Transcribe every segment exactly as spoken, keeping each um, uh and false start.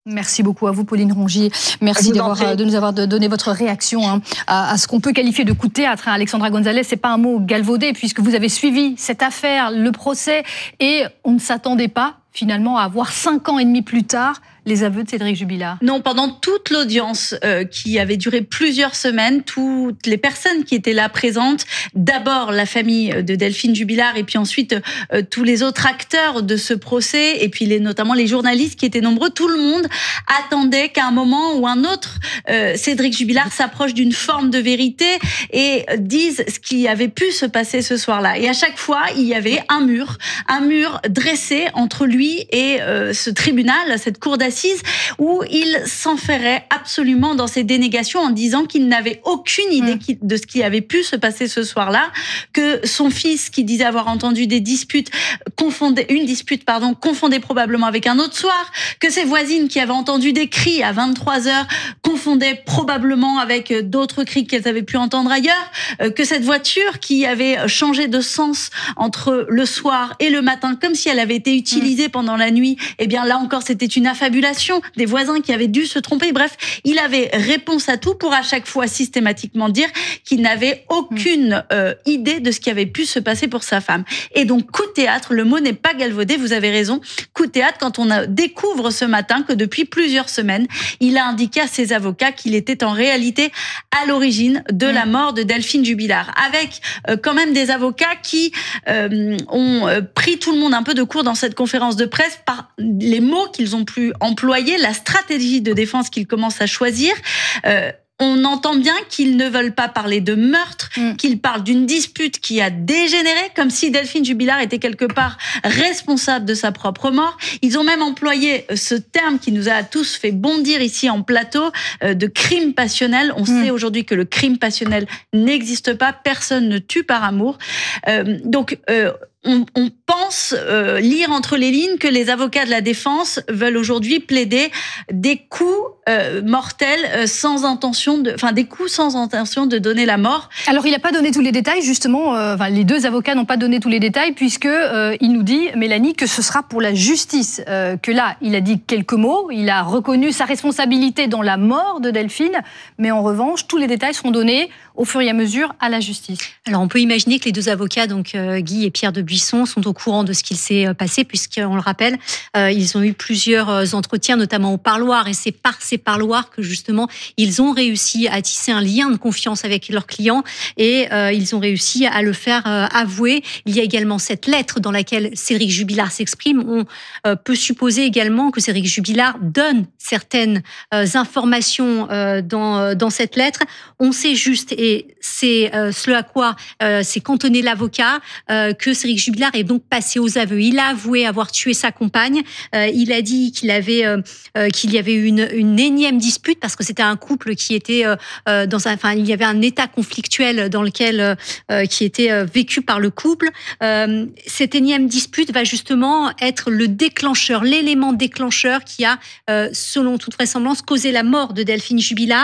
Merci beaucoup à vous, Pauline Rongier. Merci d'avoir, de nous avoir donné votre réaction hein, à, à ce qu'on peut qualifier de coup de théâtre. Hein. Alexandra Gonzalez, c'est pas un mot galvaudé puisque vous avez suivi cette affaire, le procès, et on ne s'attendait pas finalement à avoir cinq ans et demi plus tard les aveux de Cédric Jubilard. Non, pendant toute l'audience euh, qui avait duré plusieurs semaines, toutes les personnes qui étaient là présentes, d'abord la famille de Delphine Jubilard et puis ensuite euh, tous les autres acteurs de ce procès et puis les, notamment les journalistes qui étaient nombreux, tout le monde attendait qu'à un moment ou un autre, euh, Cédric Jubilard s'approche d'une forme de vérité et dise ce qui avait pu se passer ce soir-là. Et à chaque fois, il y avait un mur, un mur dressé entre lui et euh, ce tribunal, cette cour d'assises, où il s'enferrait absolument dans ses dénégations en disant qu'il n'avait aucune idée mmh. de ce qui avait pu se passer ce soir-là, que son fils, qui disait avoir entendu des disputes, confondait, une dispute, pardon, confondait probablement avec un autre soir, que ses voisines qui avaient entendu des cris à vingt-trois heures confondaient probablement avec d'autres cris qu'elles avaient pu entendre ailleurs, que cette voiture qui avait changé de sens entre le soir et le matin, comme si elle avait été utilisée mmh. pendant la nuit, eh bien là encore c'était une affabulation des voisins qui avaient dû se tromper. Bref, il avait réponse à tout pour à chaque fois systématiquement dire qu'il n'avait aucune euh, idée de ce qui avait pu se passer pour sa femme. Et donc, coup de théâtre, le mot n'est pas galvaudé, vous avez raison. Coup de théâtre quand on a, découvre ce matin que depuis plusieurs semaines, il a indiqué à ses avocats qu'il était en réalité à l'origine de la mort de Delphine Jubilard. Avec euh, quand même des avocats qui euh, ont euh, pris tout le monde un peu de court dans cette conférence de presse par les mots qu'ils ont pu employer, la stratégie de défense qu'ils commencent à choisir. Euh, on entend bien qu'ils ne veulent pas parler de meurtre, mmh. qu'ils parlent d'une dispute qui a dégénéré, comme si Delphine Jubilard était quelque part responsable de sa propre mort. Ils ont même employé ce terme qui nous a tous fait bondir ici en plateau, euh, de crime passionnel. On mmh. sait aujourd'hui que le crime passionnel n'existe pas, personne ne tue par amour. Euh, donc, euh, On, on pense euh, lire entre les lignes que les avocats de la défense veulent aujourd'hui plaider des coups euh, mortels euh, sans intention de, enfin des coups sans intention de donner la mort. Alors il n'a pas donné tous les détails justement. Euh, enfin, les deux avocats n'ont pas donné tous les détails puisque euh, il nous dit, Mélanie, que ce sera pour la justice. Euh, que là, il a dit quelques mots, il a reconnu sa responsabilité dans la mort de Delphine, mais en revanche, tous les détails seront donnés au fur et à mesure à la justice. Alors on peut imaginer que les deux avocats, donc euh, Guy et Pierre de Buisson, sont au courant de ce qu'il s'est passé, puisqu'on le rappelle, euh, ils ont eu plusieurs entretiens, notamment au parloir, et c'est par ces parloirs que justement ils ont réussi à tisser un lien de confiance avec leurs clients et euh, ils ont réussi à le faire euh, avouer. Il y a également cette lettre dans laquelle Cédric Jubilard s'exprime. On euh, peut supposer également que Cédric Jubilard donne certaines euh, informations euh, dans, dans cette lettre. On sait juste, et c'est euh, ce à quoi euh, s'est cantonné l'avocat, euh, que Cédric Jubilard est donc passé aux aveux. Il a avoué avoir tué sa compagne. Euh, il a dit qu'il avait euh, euh, qu'il y avait eu une, une énième dispute parce que c'était un couple qui était euh, dans un, enfin il y avait un état conflictuel dans lequel euh, qui était euh, vécu par le couple. Euh, cette énième dispute va justement être le déclencheur, l'élément déclencheur qui a, euh, selon toute vraisemblance, causé la mort de Delphine Jubilard.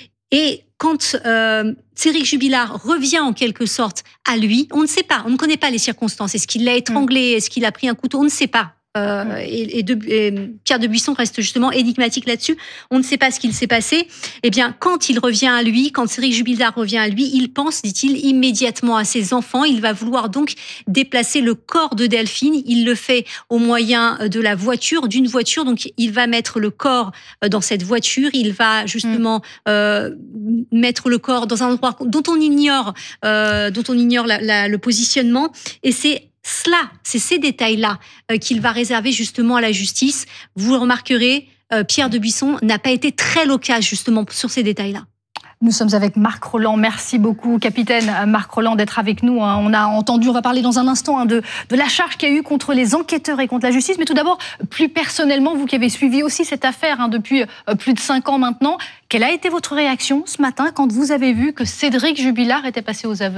Et quand euh, Cédric Jubilard revient en quelque sorte à lui, on ne sait pas, on ne connaît pas les circonstances. Est-ce qu'il l'a étranglé ? Est-ce qu'il a pris un couteau ? On ne sait pas. Euh, et, et, de, et Pierre de Buisson reste justement énigmatique là-dessus. On ne sait pas ce qu'il s'est passé. Eh bien, quand il revient à lui, quand Cédric Jubilard revient à lui, il pense, dit-il, immédiatement à ses enfants. Il va vouloir donc déplacer le corps de Delphine. Il le fait au moyen de la voiture, d'une voiture. Donc, il va mettre le corps dans cette voiture. Il va justement euh, mettre le corps dans un endroit dont on ignore, euh, dont on ignore la, la, le positionnement. Et c'est cela, c'est ces détails-là euh, qu'il va réserver justement à la justice. Vous remarquerez, euh, Pierre de Buisson n'a pas été très loquace justement sur ces détails-là. Nous sommes avec Marc Rolland. Merci beaucoup, capitaine Marc Rolland, d'être avec nous. On a entendu, on va parler dans un instant de, de la charge qu'il y a eu contre les enquêteurs et contre la justice. Mais tout d'abord, plus personnellement, vous qui avez suivi aussi cette affaire hein, depuis plus de cinq ans maintenant, quelle a été votre réaction ce matin quand vous avez vu que Cédric Jubilard était passé aux aveux ?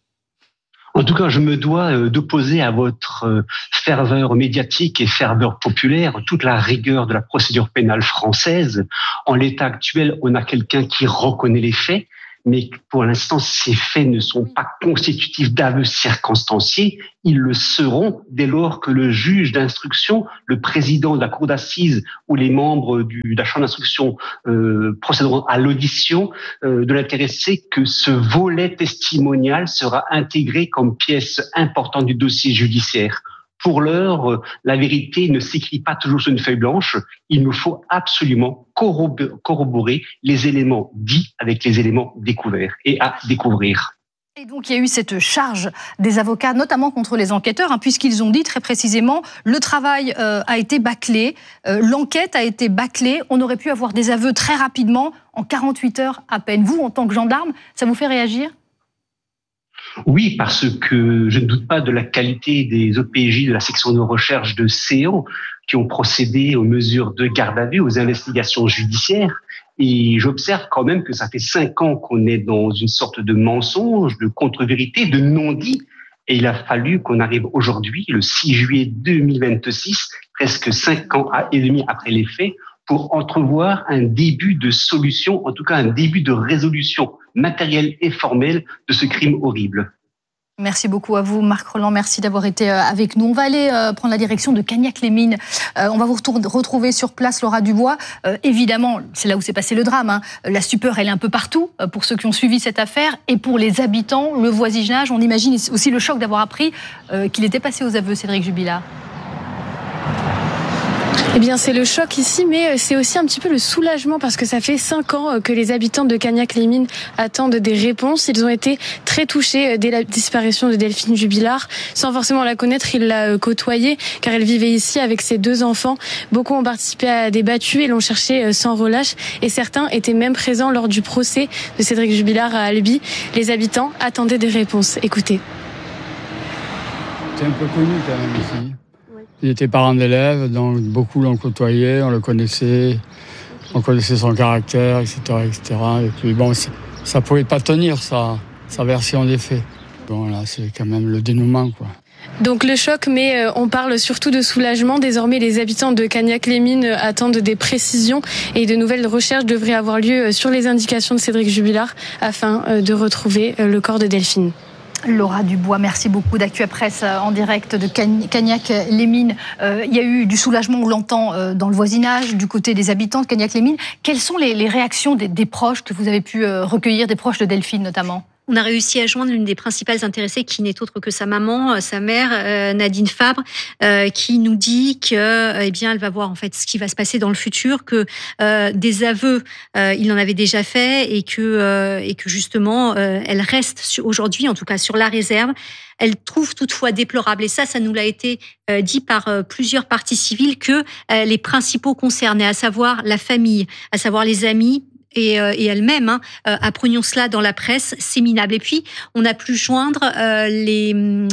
En tout cas, je me dois d'opposer à votre ferveur médiatique et ferveur populaire toute la rigueur de la procédure pénale française. En l'état actuel, on a quelqu'un qui reconnaît les faits, mais pour l'instant, ces faits ne sont pas constitutifs d'aveux circonstanciés. Ils le seront dès lors que le juge d'instruction, le président de la cour d'assises ou les membres du, de la chambre d'instruction euh, procéderont à l'audition euh, de l'intéressé, que ce volet testimonial sera intégré comme pièce importante du dossier judiciaire. Pour l'heure, la vérité ne s'écrit pas toujours sur une feuille blanche. Il nous faut absolument corroborer les éléments dits avec les éléments découverts et à découvrir. Et donc, il y a eu cette charge des avocats, notamment contre les enquêteurs, hein, puisqu'ils ont dit très précisément le travail euh, a été bâclé, euh, l'enquête a été bâclée, on aurait pu avoir des aveux très rapidement, en quarante-huit heures à peine. Vous, en tant que gendarme, ça vous fait réagir ? Oui, parce que je ne doute pas de la qualité des O P J de la section de recherche de Séan qui ont procédé aux mesures de garde à vue, aux investigations judiciaires. Et j'observe quand même que ça fait cinq ans qu'on est dans une sorte de mensonge, de contre-vérité, de non-dit. Et il a fallu qu'on arrive aujourd'hui, le six juillet deux mille vingt-six, presque cinq ans et demi après les faits, pour entrevoir un début de solution, en tout cas un début de résolution matérielle et formelle de ce crime horrible. Merci beaucoup à vous, Marc Rolland. Merci d'avoir été avec nous. On va aller prendre la direction de Cagnac-les-Mines. On va vous retrouver sur place, Laura Dubois. Euh, évidemment, c'est là où s'est passé le drame. Hein. La stupeur, elle est un peu partout pour ceux qui ont suivi cette affaire. Et pour les habitants, le voisinage, on imagine aussi le choc d'avoir appris euh, qu'il était passé aux aveux, Cédric Jubilard. Eh bien, c'est le choc ici, mais c'est aussi un petit peu le soulagement parce que ça fait cinq ans que les habitants de Cagnac-les-Mines attendent des réponses. Ils ont été très touchés dès la disparition de Delphine Jubilard. Sans forcément la connaître, ils la côtoyaient car elle vivait ici avec ses deux enfants. Beaucoup ont participé à des battues et l'ont cherchée sans relâche. Et certains étaient même présents lors du procès de Cédric Jubilard à Albi. Les habitants attendaient des réponses. Écoutez. C'est un peu connu quand même ici. Il était parent d'élèves, donc beaucoup l'ont côtoyé, on le connaissait, on connaissait son caractère, et cetera, et cetera. Et puis bon, ça ne pouvait pas tenir sa, sa version des faits. Bon là, c'est quand même le dénouement, quoi. Donc le choc, mais on parle surtout de soulagement. Désormais, les habitants de Cagnac-les-Mines attendent des précisions et de nouvelles recherches devraient avoir lieu sur les indications de Cédric Jubilard afin de retrouver le corps de Delphine. Laura Dubois, merci beaucoup d'Actu Presse en direct de Cagnac-les-Mines. Euh, il y a eu du soulagement, on l'entend, euh, dans le voisinage, du côté des habitants de Cagnac-les-Mines. Quelles sont les, les réactions des, des proches que vous avez pu euh, recueillir, des proches de Delphine notamment ? On a réussi à joindre l'une des principales intéressées, qui n'est autre que sa maman, sa mère, euh, Nadine Fabre, euh, qui nous dit que, eh bien, elle va voir en fait ce qui va se passer dans le futur, que euh, des aveux, euh, il en avait déjà fait, et que euh, et que justement, euh, elle reste sur, aujourd'hui, en tout cas, sur la réserve. Elle trouve toutefois déplorable, et ça, ça nous l'a été euh, dit par euh, plusieurs parties civiles, que euh, les principaux concernés, à savoir la famille, à savoir les amis, et, euh, et elle-même, hein, euh, apprenions cela dans la presse, c'est minable. Et puis, on a pu joindre euh, les,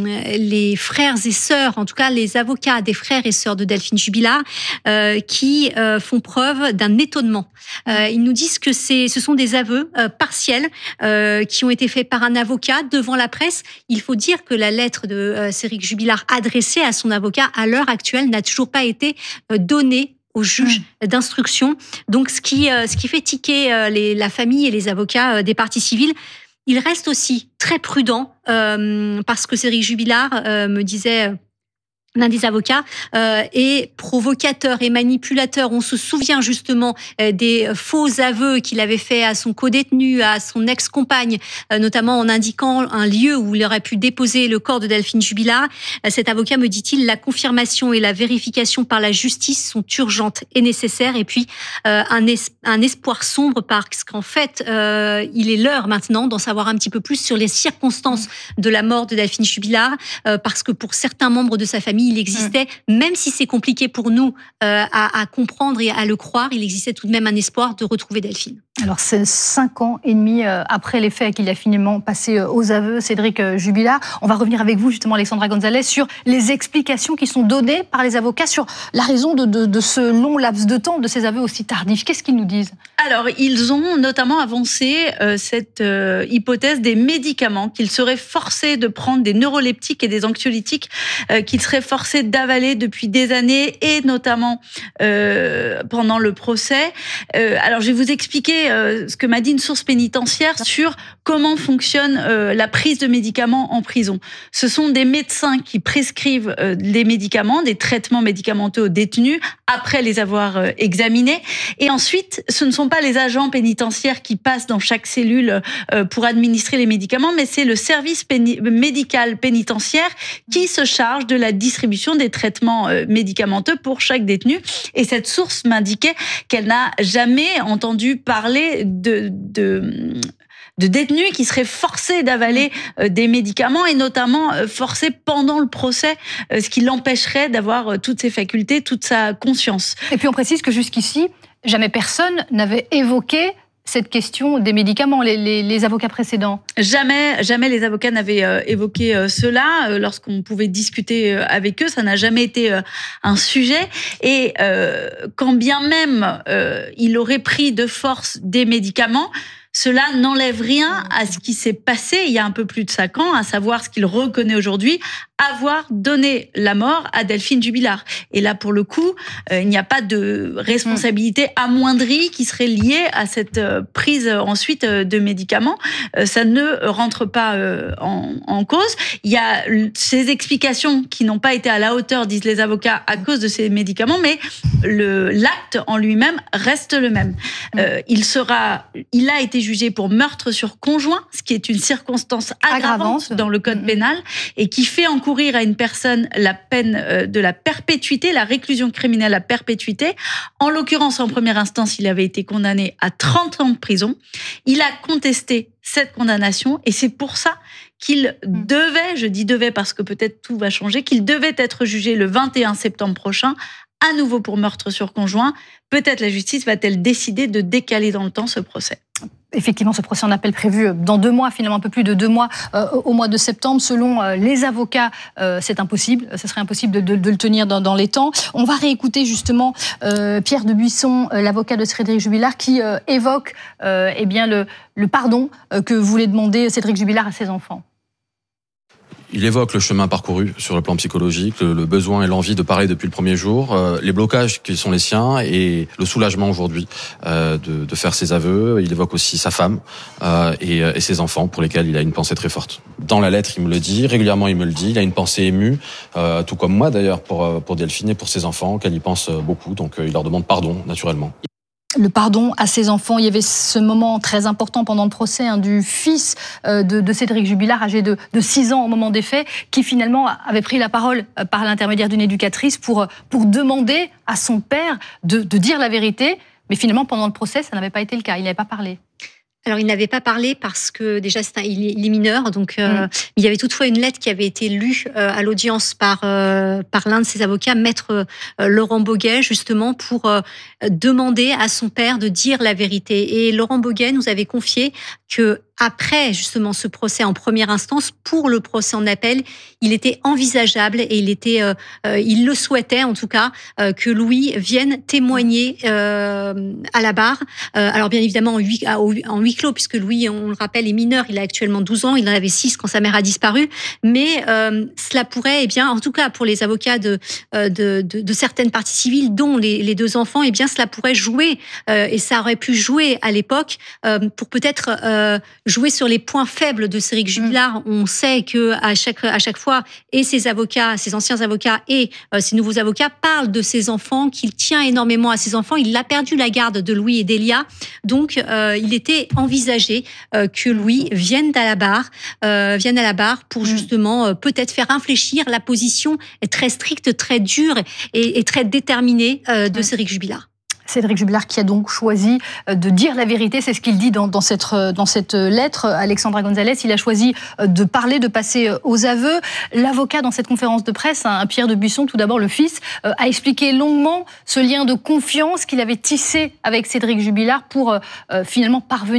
les frères et sœurs, en tout cas les avocats des frères et sœurs de Delphine Jubilard, euh, qui euh, font preuve d'un étonnement. Euh, ils nous disent que c'est, ce sont des aveux euh, partiels euh, qui ont été faits par un avocat devant la presse. Il faut dire que la lettre de euh, Cédric Jubilard adressée à son avocat, à l'heure actuelle, n'a toujours pas été euh, donnée au juge mmh. d'instruction. Donc, ce qui, euh, ce qui fait tiquer euh, les, la famille et les avocats euh, des parties civiles. Il reste aussi très prudent euh, parce que Cédric Jubilard euh, me disait... l'un des avocats, euh, est provocateur et manipulateur. On se souvient justement euh, des faux aveux qu'il avait fait à son codétenu, à son ex-compagne, euh, notamment en indiquant un lieu où il aurait pu déposer le corps de Delphine Jubilard. Euh, cet avocat me dit-il, la confirmation et la vérification par la justice sont urgentes et nécessaires. Et puis, euh, un, es- un espoir sombre parce qu'en fait, euh, il est l'heure maintenant d'en savoir un petit peu plus sur les circonstances de la mort de Delphine Jubilard, euh, parce que pour certains membres de sa famille, il existait, mmh. même si c'est compliqué pour nous euh, à, à comprendre et à le croire, il existait tout de même un espoir de retrouver Delphine. Alors, c'est cinq ans et demi après les faits qu'il a finalement passé aux aveux, Cédric Jubilard. On va revenir avec vous, justement, Alexandra Gonzalez, sur les explications qui sont données par les avocats sur la raison de, de, de ce long laps de temps, de ces aveux aussi tardifs. Qu'est-ce qu'ils nous disent ? Alors, ils ont notamment avancé euh, cette euh, hypothèse des médicaments, qu'ils seraient forcés de prendre des neuroleptiques et des anxiolytiques, euh, qu'ils seraient forcés d'avaler depuis des années, et notamment euh, pendant le procès. Euh, alors, je vais vous expliquer euh, ce que m'a dit une source pénitentiaire sur comment fonctionne euh, la prise de médicaments en prison. Ce sont des médecins qui prescrivent euh, des médicaments, des traitements médicamenteux aux détenus après les avoir euh, examinés. Et ensuite, ce ne sont pas les agents pénitentiaires qui passent dans chaque cellule euh, pour administrer les médicaments, mais c'est le service péni- médical pénitentiaire qui se charge de la distribution des traitements euh, médicamenteux pour chaque détenu. Et cette source m'indiquait qu'elle n'a jamais entendu parler de, de, de détenus qui seraient forcés d'avaler euh, des médicaments et notamment euh, forcés pendant le procès, euh, ce qui l'empêcherait d'avoir euh, toutes ses facultés, toute sa conscience. Et puis on précise que jusqu'ici, jamais personne n'avait évoqué cette question des médicaments, les, les, les avocats précédents. Jamais, jamais les avocats n'avaient euh, évoqué euh, cela. Euh, lorsqu'on pouvait discuter euh, avec eux, ça n'a jamais été euh, un sujet. Et euh, quand bien même euh, il aurait pris de force des médicaments, cela n'enlève rien à ce qui s'est passé il y a un peu plus de cinq ans, à savoir ce qu'il reconnaît aujourd'hui, avoir donné la mort à Delphine Jubilard. Et là, pour le coup, euh, il n'y a pas de responsabilité amoindrie qui serait liée à cette euh, prise euh, ensuite euh, de médicaments. Euh, ça ne rentre pas euh, en, en cause. Il y a ces explications qui n'ont pas été à la hauteur, disent les avocats, à cause de ces médicaments, mais le, l'acte en lui-même reste le même. Euh, il sera, il a été jugé pour meurtre sur conjoint, ce qui est une circonstance aggravante, aggravante. dans le code mmh. pénal et qui fait encourir à une personne la peine de la perpétuité, la réclusion criminelle à perpétuité. En l'occurrence, en première instance, il avait été condamné à trente ans de prison. Il a contesté cette condamnation et c'est pour ça qu'il devait, je dis devait parce que peut-être tout va changer, qu'il devait être jugé le vingt et un septembre prochain, à nouveau pour meurtre sur conjoint. Peut-être la justice va-t-elle décider de décaler dans le temps ce procès. Effectivement, ce procès en appel prévu dans deux mois, finalement un peu plus de deux mois, euh, au mois de septembre. Selon euh, les avocats, euh, c'est impossible. Ce serait impossible de, de, de le tenir dans, dans les temps. On va réécouter justement euh, Pierre de Buisson, euh, l'avocat de Cédric Jubilard, qui euh, évoque euh, eh bien le, le pardon euh, que voulait demander Cédric Jubilard à ses enfants. Il évoque le chemin parcouru sur le plan psychologique, le, le besoin et l'envie de parler depuis le premier jour, euh, les blocages qui sont les siens et le soulagement aujourd'hui euh, de, de faire ses aveux. Il évoque aussi sa femme euh, et, et ses enfants pour lesquels il a une pensée très forte. Dans la lettre, il me le dit, régulièrement il me le dit, il a une pensée émue, euh, tout comme moi d'ailleurs pour, pour Delphine et pour ses enfants, qu'elle y pense beaucoup, donc euh, il leur demande pardon naturellement. Le pardon à ses enfants. Il y avait ce moment très important pendant le procès hein, du fils euh, de, de Cédric Jubilard, âgé de, de six ans au moment des faits, qui finalement avait pris la parole euh, par l'intermédiaire d'une éducatrice pour, pour demander à son père de, de dire la vérité. Mais finalement, pendant le procès, ça n'avait pas été le cas. Il n'avait pas parlé. Alors, il n'avait pas parlé parce que déjà, c'est un, il, est, il est mineur. Donc, euh, mmh. il y avait toutefois une lettre qui avait été lue euh, à l'audience par, euh, par l'un de ses avocats, maître euh, Laurent Boguet, justement pour euh, demander à son père de dire la vérité. Et Laurent Boguet nous avait confié que après justement ce procès en première instance, pour le procès en appel, il était envisageable et il était, euh, euh, il le souhaitait en tout cas, euh, que Louis vienne témoigner euh, à la barre. Euh, alors bien évidemment en huis, en huis clos, puisque Louis, on le rappelle, est mineur, il a actuellement douze ans, il en avait six quand sa mère a disparu, mais euh, cela pourrait, eh bien, en tout cas pour les avocats de, de, de, de certaines parties civiles, dont les, les deux enfants, eh bien cela pourrait jouer, euh, et ça aurait pu jouer à l'époque euh, pour peut-être euh, jouer sur les points faibles de Cédric Jubilard. Mmh. On sait que à chaque à chaque fois, et ses avocats, ses anciens avocats et euh, ses nouveaux avocats parlent de ses enfants, qu'il tient énormément à ses enfants. Il a perdu la garde de Louis et d'Elia, donc euh, il était envisagé euh, que Louis vienne à la barre, euh, vienne à la barre pour mmh. justement euh, peut-être faire infléchir la position très stricte, très dure et, et très déterminée euh, de mmh. Cédric Jubilard. Cédric Jubilard qui a donc choisi de dire la vérité, c'est ce qu'il dit dans, dans, cette, dans cette lettre. Alexandra Gonzalez, il a choisi de parler, de passer aux aveux. L'avocat dans cette conférence de presse, hein, Pierre de Buisson, tout d'abord le fils, a expliqué longuement ce lien de confiance qu'il avait tissé avec Cédric Jubilard pour euh, finalement parvenir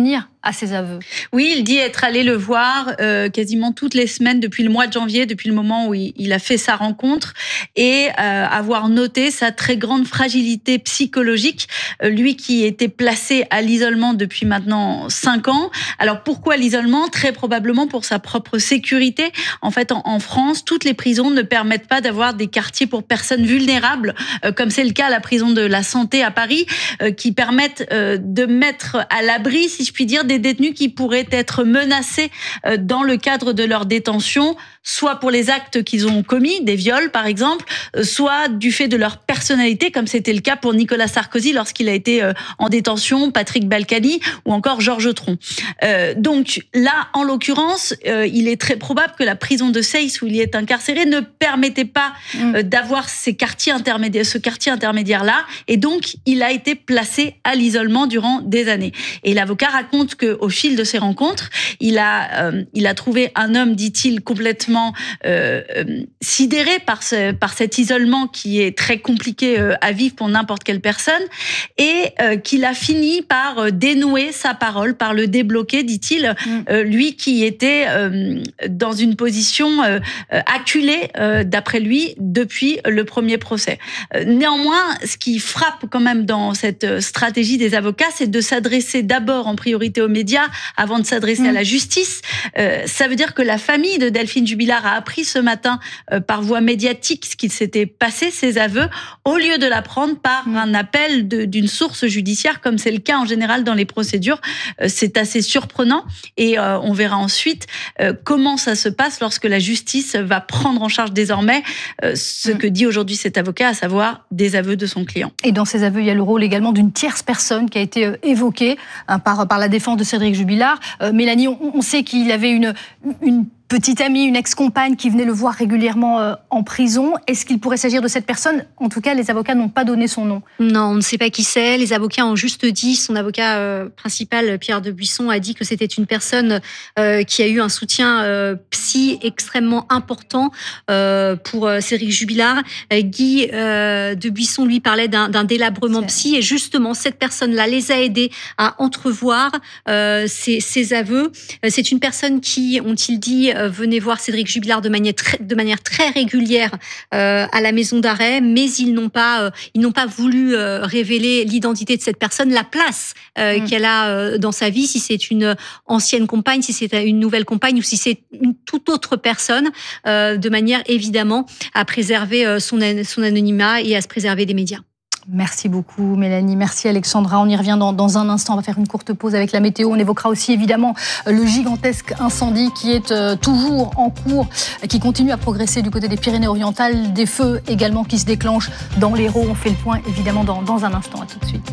à ses aveux. Oui, il dit être allé le voir euh, quasiment toutes les semaines depuis le mois de janvier, depuis le moment où il, il a fait sa rencontre, et euh, avoir noté sa très grande fragilité psychologique, euh, lui qui était placé à l'isolement depuis maintenant cinq ans. Alors pourquoi l'isolement ? Très probablement pour sa propre sécurité. En fait, en, en France, toutes les prisons ne permettent pas d'avoir des quartiers pour personnes vulnérables, euh, comme c'est le cas à la prison de la Santé à Paris, euh, qui permettent euh, de mettre à l'abri, si je puis dire, des détenus qui pourraient être menacés euh, dans le cadre de leur détention, soit pour les actes qu'ils ont commis, des viols par exemple, euh, soit du fait de leur personnalité, comme c'était le cas pour Nicolas Sarkozy lorsqu'il a été euh, en détention, Patrick Balkany ou encore Georges Tron. Euh, donc là, en l'occurrence, euh, il est très probable que la prison de Seyss où il y est incarcéré ne permettait pas euh, d'avoir ces quartiers intermédiaires, ce quartier intermédiaire-là, et donc il a été placé à l'isolement durant des années. Et l'avocat raconte qu'au fil de ces rencontres, il a, euh, il a trouvé un homme, dit-il, complètement euh, euh, sidéré par, ce, par cet isolement qui est très compliqué euh, à vivre pour n'importe quelle personne, et euh, qu'il a fini par euh, dénouer sa parole, par le débloquer, dit-il, mmh. euh, lui qui était euh, dans une position euh, acculée, euh, d'après lui, depuis le premier procès. Euh, néanmoins, ce qui frappe quand même dans cette stratégie des avocats, c'est de s'adresser d'abord en priorité aux médias avant de s'adresser mmh. à la justice. Euh, ça veut dire que la famille de Delphine Jubilard a appris ce matin euh, par voie médiatique ce qu'il s'était passé, ses aveux, au lieu de l'apprendre par mmh. un appel de, d'une source judiciaire, comme c'est le cas en général dans les procédures. Euh, c'est assez surprenant, et euh, on verra ensuite euh, comment ça se passe lorsque la justice va prendre en charge désormais euh, ce mmh. que dit aujourd'hui cet avocat, à savoir des aveux de son client. Et dans ces aveux, il y a le rôle également d'une tierce personne qui a été euh, évoquée hein, par, par la défense de Cédric Jubilard. Euh, Mélanie, on, on sait qu'il avait une, une petite amie, une ex-compagne qui venait le voir régulièrement euh, en prison. Est-ce qu'il pourrait s'agir de cette personne ? En tout cas, les avocats n'ont pas donné son nom. Non, on ne sait pas qui c'est. Les avocats ont juste dit, son avocat euh, principal, Pierre de Buisson, a dit que c'était une personne euh, qui a eu un soutien euh, psy extrêmement important euh, pour euh, Cédric Jubilard. Euh, Guy euh, de Buisson, lui, parlait d'un, d'un délabrement psy, et justement, cette personne-là les a aidés à entrevoir euh, ces, ces aveux. Euh, c'est une personne qui, ont-ils dit, euh, venait voir Cédric Jubilard de manière très, de manière très régulière euh, à la maison d'arrêt, mais ils n'ont pas, euh, ils n'ont pas voulu euh, révéler l'identité de cette personne, la place euh, mmh. qu'elle a euh, dans sa vie, si c'est une ancienne compagne, si c'est une nouvelle compagne ou si c'est une toute autre personne, euh, de manière évidemment à préserver euh, son, son anonymat et à se préserver des médias. Merci beaucoup Mélanie, merci Alexandra. On y revient dans, dans un instant, on va faire une courte pause avec la météo. On évoquera aussi évidemment le gigantesque incendie qui est euh, toujours en cours, qui continue à progresser du côté des Pyrénées-Orientales, des feux également qui se déclenchent dans l'Hérault. On fait le point évidemment dans, dans un instant, à tout de suite.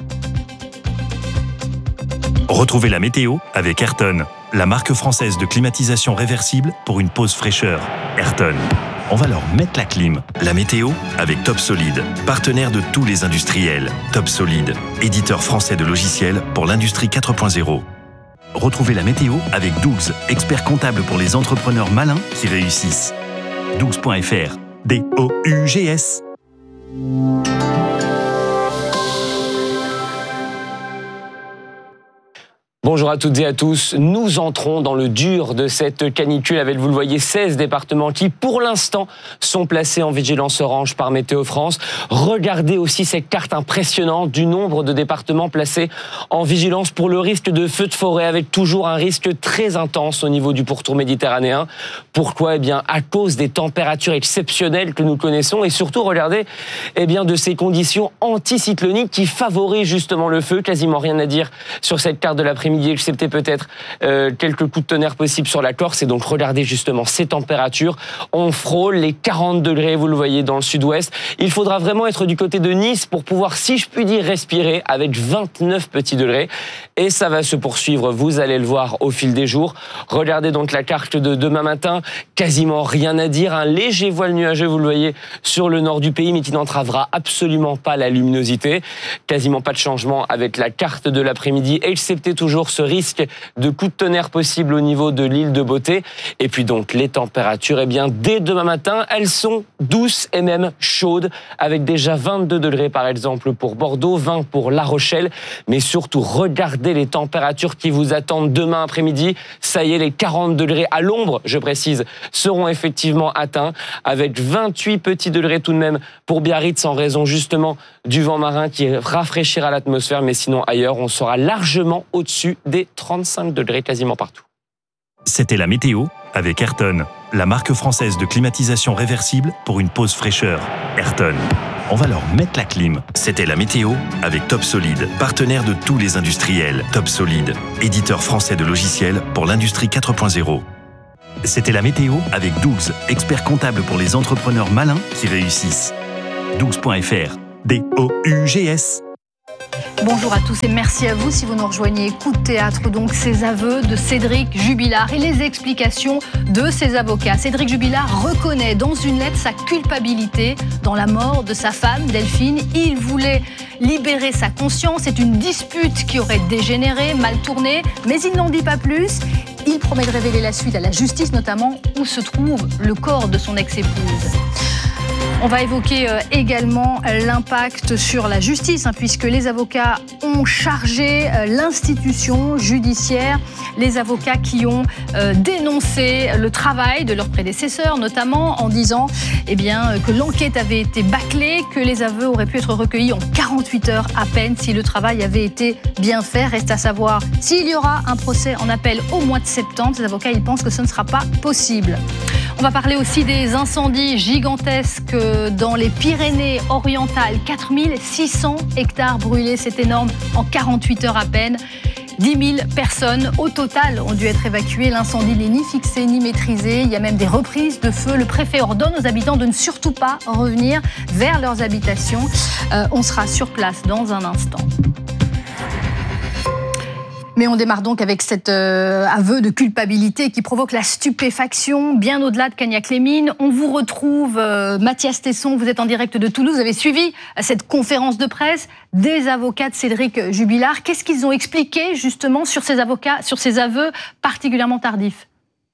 Retrouvez la météo avec Ayrton, la marque française de climatisation réversible pour une pause fraîcheur. Ayrton. On va leur mettre la clim. La météo avec Top Solid, partenaire de tous les industriels. Top Solid, éditeur français de logiciels pour l'industrie quatre point zéro. Retrouvez la météo avec Dougs, expert comptable pour les entrepreneurs malins qui réussissent. dougs point f r, D O U G S. Bonjour à toutes et à tous. Nous entrons dans le dur de cette canicule avec, vous le voyez, seize départements qui, pour l'instant, sont placés en vigilance orange par Météo France. Regardez aussi cette carte impressionnante du nombre de départements placés en vigilance pour le risque de feu de forêt, avec toujours un risque très intense au niveau du pourtour méditerranéen. Pourquoi ? Eh bien, à cause des températures exceptionnelles que nous connaissons, et surtout, regardez, eh bien, de ces conditions anticycloniques qui favorisent justement le feu. Quasiment rien à dire sur cette carte de l'après-midi, excepté peut-être euh, quelques coups de tonnerre possibles sur la Corse. Et donc regardez justement ces températures, on frôle les quarante degrés, vous le voyez, dans le sud-ouest. Il faudra vraiment être du côté de Nice pour pouvoir, si je puis dire, respirer avec vingt-neuf petits degrés. Et ça va se poursuivre, vous allez le voir au fil des jours. Regardez donc la carte de demain matin, quasiment rien à dire, un léger voile nuageux, vous le voyez, sur le nord du pays, mais qui n'entravera absolument pas la luminosité. Quasiment pas de changement avec la carte de l'après-midi, excepté toujours toujours ce risque de coup de tonnerre possible au niveau de l'île de Beauté. Et puis donc les températures, eh bien dès demain matin, elles sont douces et même chaudes, avec déjà vingt-deux degrés par exemple pour Bordeaux, vingt pour La Rochelle. Mais surtout, regardez les températures qui vous attendent demain après-midi. Ça y est, les quarante degrés à l'ombre, je précise, seront effectivement atteints, avec vingt-huit petits degrés tout de même pour Biarritz en raison justement du vent marin qui rafraîchira l'atmosphère. Mais sinon, ailleurs, on sera largement au-dessus des trente-cinq degrés quasiment partout. C'était la météo avec Ayrton, la marque française de climatisation réversible pour une pause fraîcheur. Ayrton, on va leur mettre la clim. C'était la météo avec Top Solid, partenaire de tous les industriels. Top Solid, éditeur français de logiciels pour l'industrie quatre point zéro. C'était la météo avec Dougs, expert comptable pour les entrepreneurs malins qui réussissent. dougs point f r, D O U G S. Bonjour à tous et merci à vous si vous nous rejoignez. Coup de théâtre, donc ces aveux de Cédric Jubilard et les explications de ses avocats. Cédric Jubilard reconnaît dans une lettre sa culpabilité dans la mort de sa femme Delphine. Il voulait libérer sa conscience. C'est une dispute qui aurait dégénéré, mal tourné, mais il n'en dit pas plus. Il promet de révéler la suite à la justice, notamment où se trouve le corps de son ex-épouse. On va évoquer euh, également l'impact sur la justice, hein, puisque les avocats ont chargé euh, l'institution judiciaire, les avocats qui ont euh, dénoncé le travail de leurs prédécesseurs, notamment en disant eh bien, euh, que l'enquête avait été bâclée, que les aveux auraient pu être recueillis en quarante-huit heures à peine si le travail avait été bien fait. Reste à savoir s'il y aura un procès en appel au mois de septembre. Les avocats, ils pensent que ce ne sera pas possible. On va parler aussi des incendies gigantesques dans les Pyrénées-Orientales. quatre mille six cents hectares brûlés, c'est énorme, en quarante-huit heures à peine. dix mille personnes au total ont dû être évacuées. L'incendie n'est ni fixé ni maîtrisé. Il y a même des reprises de feu. Le préfet ordonne aux habitants de ne surtout pas revenir vers leurs habitations. Euh, on sera sur place dans un instant. Mais on démarre donc avec cet euh, aveu de culpabilité qui provoque la stupéfaction, bien au-delà de Cagnac-les-Mines. On vous retrouve, euh, Mathias Tesson, vous êtes en direct de Toulouse, vous avez suivi cette conférence de presse des avocats de Cédric Jubilard. Qu'est-ce qu'ils ont expliqué justement sur ces avocats, sur ces aveux particulièrement tardifs ?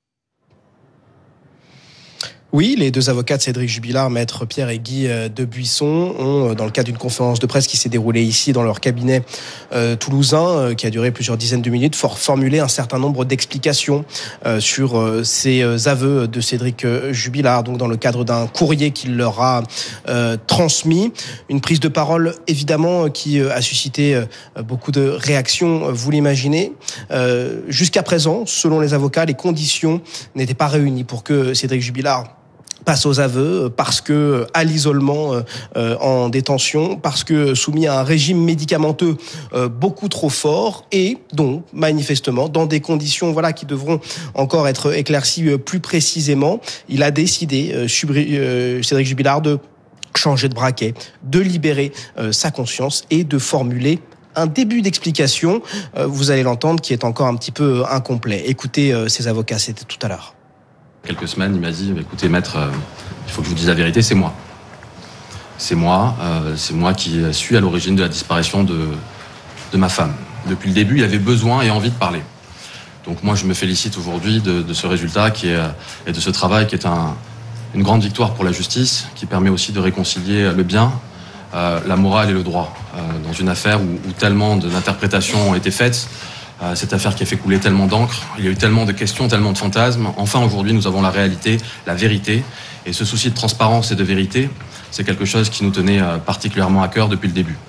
Oui, les deux avocats de Cédric Jubilard, maître Pierre et Guy de Buisson, ont, dans le cadre d'une conférence de presse qui s'est déroulée ici dans leur cabinet euh, toulousain, euh, qui a duré plusieurs dizaines de minutes, for- formulé un certain nombre d'explications euh, sur euh, ces euh, aveux de Cédric Jubilard, donc dans le cadre d'un courrier qu'il leur a euh, transmis. Une prise de parole, évidemment, qui euh, a suscité euh, beaucoup de réactions, vous l'imaginez. Euh, jusqu'à présent, selon les avocats, les conditions n'étaient pas réunies pour que Cédric Jubilard passe aux aveux, parce que à l'isolement euh, en détention, parce que soumis à un régime médicamenteux euh, beaucoup trop fort, et donc manifestement dans des conditions voilà qui devront encore être éclaircies euh, plus précisément, il a décidé euh, Subri, euh, Cédric Jubilard de changer de braquet, de libérer euh, sa conscience et de formuler un début d'explication, euh, vous allez l'entendre, qui est encore un petit peu incomplet. Écoutez euh, ses avocats, c'était tout à l'heure. Quelques semaines, il m'a dit, écoutez maître, euh, il faut que je vous dise la vérité, c'est moi. C'est moi, euh, c'est moi qui suis à l'origine de la disparition de, de ma femme. Depuis le début, il avait besoin et envie de parler. Donc moi, je me félicite aujourd'hui de, de ce résultat qui est, et de ce travail qui est un, une grande victoire pour la justice, qui permet aussi de réconcilier le bien, euh, la morale et le droit. Euh, dans une affaire où, où tellement d'interprétations ont été faites, cette affaire qui a fait couler tellement d'encre, il y a eu tellement de questions, tellement de fantasmes. Enfin, aujourd'hui, nous avons la réalité, la vérité. Et ce souci de transparence et de vérité, c'est quelque chose qui nous tenait particulièrement à cœur depuis le début.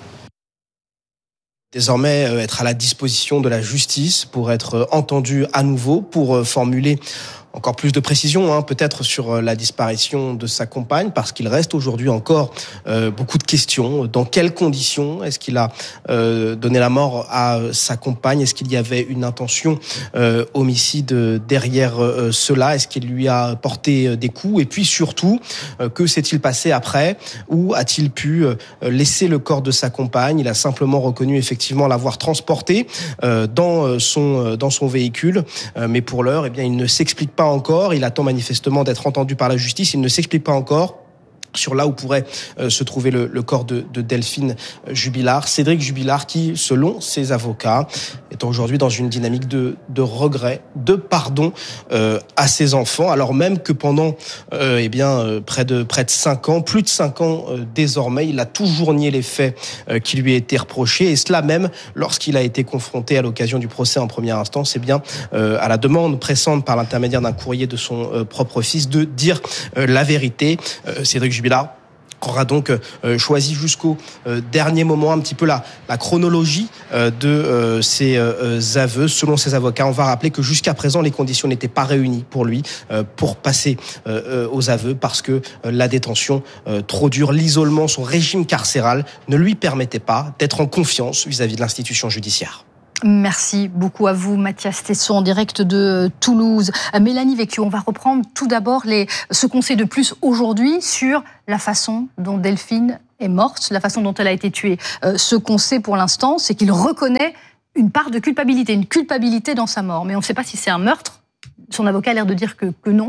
Désormais, être à la disposition de la justice pour être entendu à nouveau, pour formuler encore plus de précision, hein, peut-être sur la disparition de sa compagne, parce qu'il reste aujourd'hui encore euh, beaucoup de questions. Dans quelles conditions est-ce qu'il a euh, donné la mort à sa compagne ? Est-ce qu'il y avait une intention euh, homicide derrière euh, cela ? Est-ce qu'il lui a porté des coups ? Et puis surtout, euh, que s'est-il passé après ? Où a-t-il pu euh, laisser le corps de sa compagne ? Il a simplement reconnu effectivement l'avoir transporté euh, dans son dans son véhicule, euh, mais pour l'heure, eh bien, il ne s'explique pas encore. Il attend manifestement d'être entendu par la justice. Il ne s'explique pas encore. sur là où pourrait euh, se trouver le, le corps de, de Delphine Jubilard. Cédric Jubilard qui, selon ses avocats, est aujourd'hui dans une dynamique de, de regret, de pardon euh, à ses enfants, alors même que pendant euh, eh bien, euh, près de près de cinq ans, plus de cinq ans euh, désormais, il a toujours nié les faits euh, qui lui étaient reprochés, et cela même lorsqu'il a été confronté à l'occasion du procès en première instance, eh bien, euh, à la demande pressante par l'intermédiaire d'un courrier de son euh, propre fils de dire euh, la vérité. Euh, Cédric Jubilard aura donc euh, choisi jusqu'au euh, dernier moment un petit peu la, la chronologie euh, de euh, ses euh, aveux. Selon ses avocats, on va rappeler que jusqu'à présent, les conditions n'étaient pas réunies pour lui euh, pour passer euh, aux aveux parce que euh, la détention euh, trop dure, l'isolement, son régime carcéral ne lui permettait pas d'être en confiance vis-à-vis de l'institution judiciaire. Merci beaucoup à vous, Mathias Tesson, en direct de Toulouse. Mélanie Vecchio, on va reprendre tout d'abord les, ce qu'on sait de plus aujourd'hui sur la façon dont Delphine est morte, la façon dont elle a été tuée. Euh, ce qu'on sait pour l'instant, c'est qu'il reconnaît une part de culpabilité, une culpabilité dans sa mort. Mais on ne sait pas si c'est un meurtre. Son avocat a l'air de dire que, que non.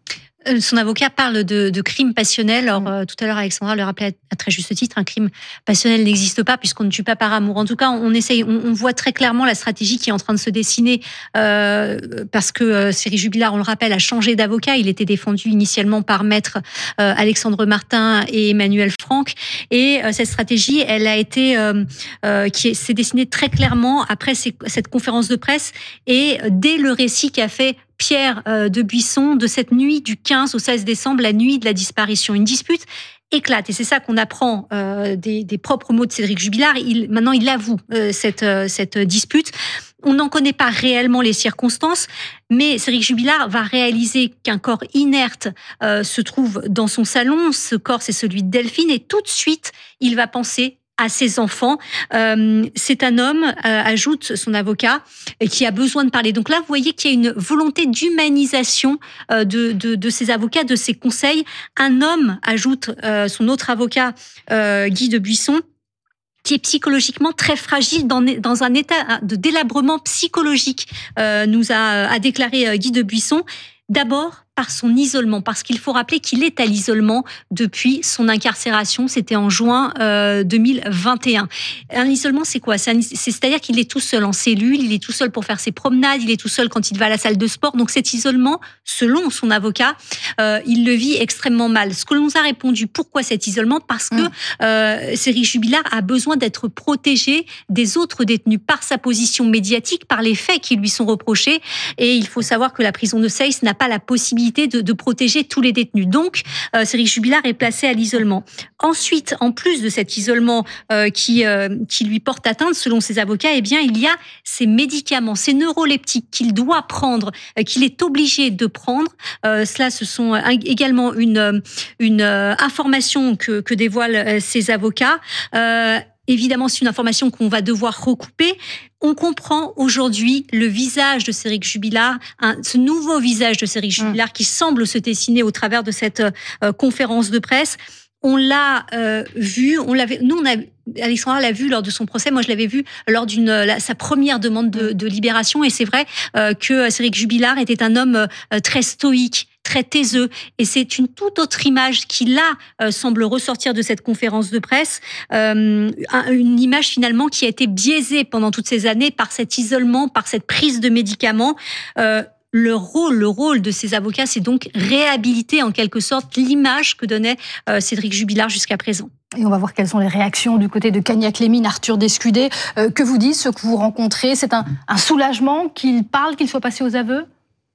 Son avocat parle de, de crime passionnel. Alors, euh, tout à l'heure, Alexandra le rappelait à, à très juste titre, un crime passionnel n'existe pas puisqu'on ne tue pas par amour. En tout cas, on essaye, on, on voit très clairement la stratégie qui est en train de se dessiner euh, parce que euh, Cédric Jubilard, on le rappelle, a changé d'avocat. Il était défendu initialement par maître euh, Alexandre Martin et Emmanuel Franck. Et euh, cette stratégie, elle a été, euh, euh, qui s'est dessinée très clairement après ces, cette conférence de presse et dès le récit qu'a fait Pierre euh, de Buisson de cette nuit du quinze au seize décembre, la nuit de la disparition. Une dispute éclate et c'est ça qu'on apprend euh, des, des propres mots de Cédric Jubilard. Il, maintenant, il avoue euh, cette, euh, cette dispute. On n'en connaît pas réellement les circonstances, mais Cédric Jubilard va réaliser qu'un corps inerte euh, se trouve dans son salon. Ce corps, c'est celui de Delphine et tout de suite, il va penser à ses enfants. Euh, c'est un homme, euh, ajoute son avocat, qui a besoin de parler. Donc là, vous voyez qu'il y a une volonté d'humanisation euh, de, de, de ses avocats, de ses conseils. Un homme, ajoute euh, son autre avocat, euh, Guy de Buisson, qui est psychologiquement très fragile, dans, dans un état de délabrement psychologique, euh, nous a, a déclaré euh, Guy de Buisson. D'abord, par son isolement, parce qu'il faut rappeler qu'il est à l'isolement depuis son incarcération, c'était en juin euh, deux mille vingt et un. Un isolement, c'est quoi ? C'est un, c'est-à-dire qu'il est tout seul en cellule, il est tout seul pour faire ses promenades, il est tout seul quand il va à la salle de sport. Donc cet isolement, selon son avocat, euh, il le vit extrêmement mal. Ce que l'on nous a répondu, pourquoi cet isolement ? Parce que euh, Cédric Jubilard a besoin d'être protégé des autres détenus par sa position médiatique, par les faits qui lui sont reprochés. Et il faut savoir que la prison de Seyss n'a pas la possibilité De, de protéger tous les détenus. Donc, euh, Cédric Jubilard est placé à l'isolement. Ensuite, en plus de cet isolement euh, qui, euh, qui lui porte atteinte, selon ses avocats, eh bien, il y a ces médicaments, ces neuroleptiques qu'il doit prendre, euh, qu'il est obligé de prendre. Euh, cela, ce sont également une, une euh, information que, que dévoilent euh, ses avocats. Euh, Évidemment, c'est une information qu'on va devoir recouper. On comprend aujourd'hui le visage de Cédric Jubilard, hein, ce nouveau visage de Cédric Jubilard mmh. qui semble se dessiner au travers de cette euh, conférence de presse. On l'a euh, vu, on l'avait, nous on a, Alexandra l'a vu lors de son procès. Moi, je l'avais vu lors d'une la, sa première demande de, de libération. Et c'est vrai euh, que Cédric Jubilard était un homme euh, très stoïque, très taiseux. Et c'est une toute autre image qui, là, euh, semble ressortir de cette conférence de presse. Euh, une image, finalement, qui a été biaisée pendant toutes ces années par cet isolement, par cette prise de médicaments. Euh, Le rôle, le rôle de ces avocats, c'est donc réhabiliter en quelque sorte l'image que donnait euh, Cédric Jubilard jusqu'à présent. Et on va voir quelles sont les réactions du côté de Cagnac-Lémine, Arthur Descudé. Euh, que vous disent ceux que vous rencontrez ? C'est un, un soulagement qu'il parle, qu'il soit passé aux aveux ?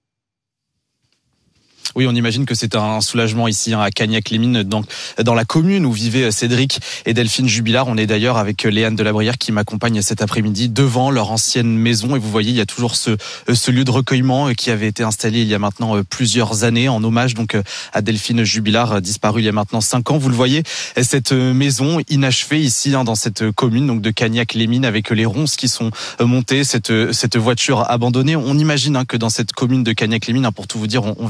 Oui, on imagine que c'est un soulagement ici à Cagnac-Lémine, donc dans la commune où vivaient Cédric et Delphine Jubilard. On est d'ailleurs avec Léane Delabrière qui m'accompagne cet après-midi devant leur ancienne maison. Et vous voyez, il y a toujours ce, ce lieu de recueillement qui avait été installé il y a maintenant plusieurs années en hommage donc à Delphine Jubilard, disparue il y a maintenant cinq ans. Vous le voyez, cette maison inachevée ici dans cette commune donc de Cagnac-Lémine avec les ronces qui sont montées, cette, cette voiture abandonnée. On imagine que dans cette commune de Cagnac-Lémine, pour tout vous dire, on vient d'arriver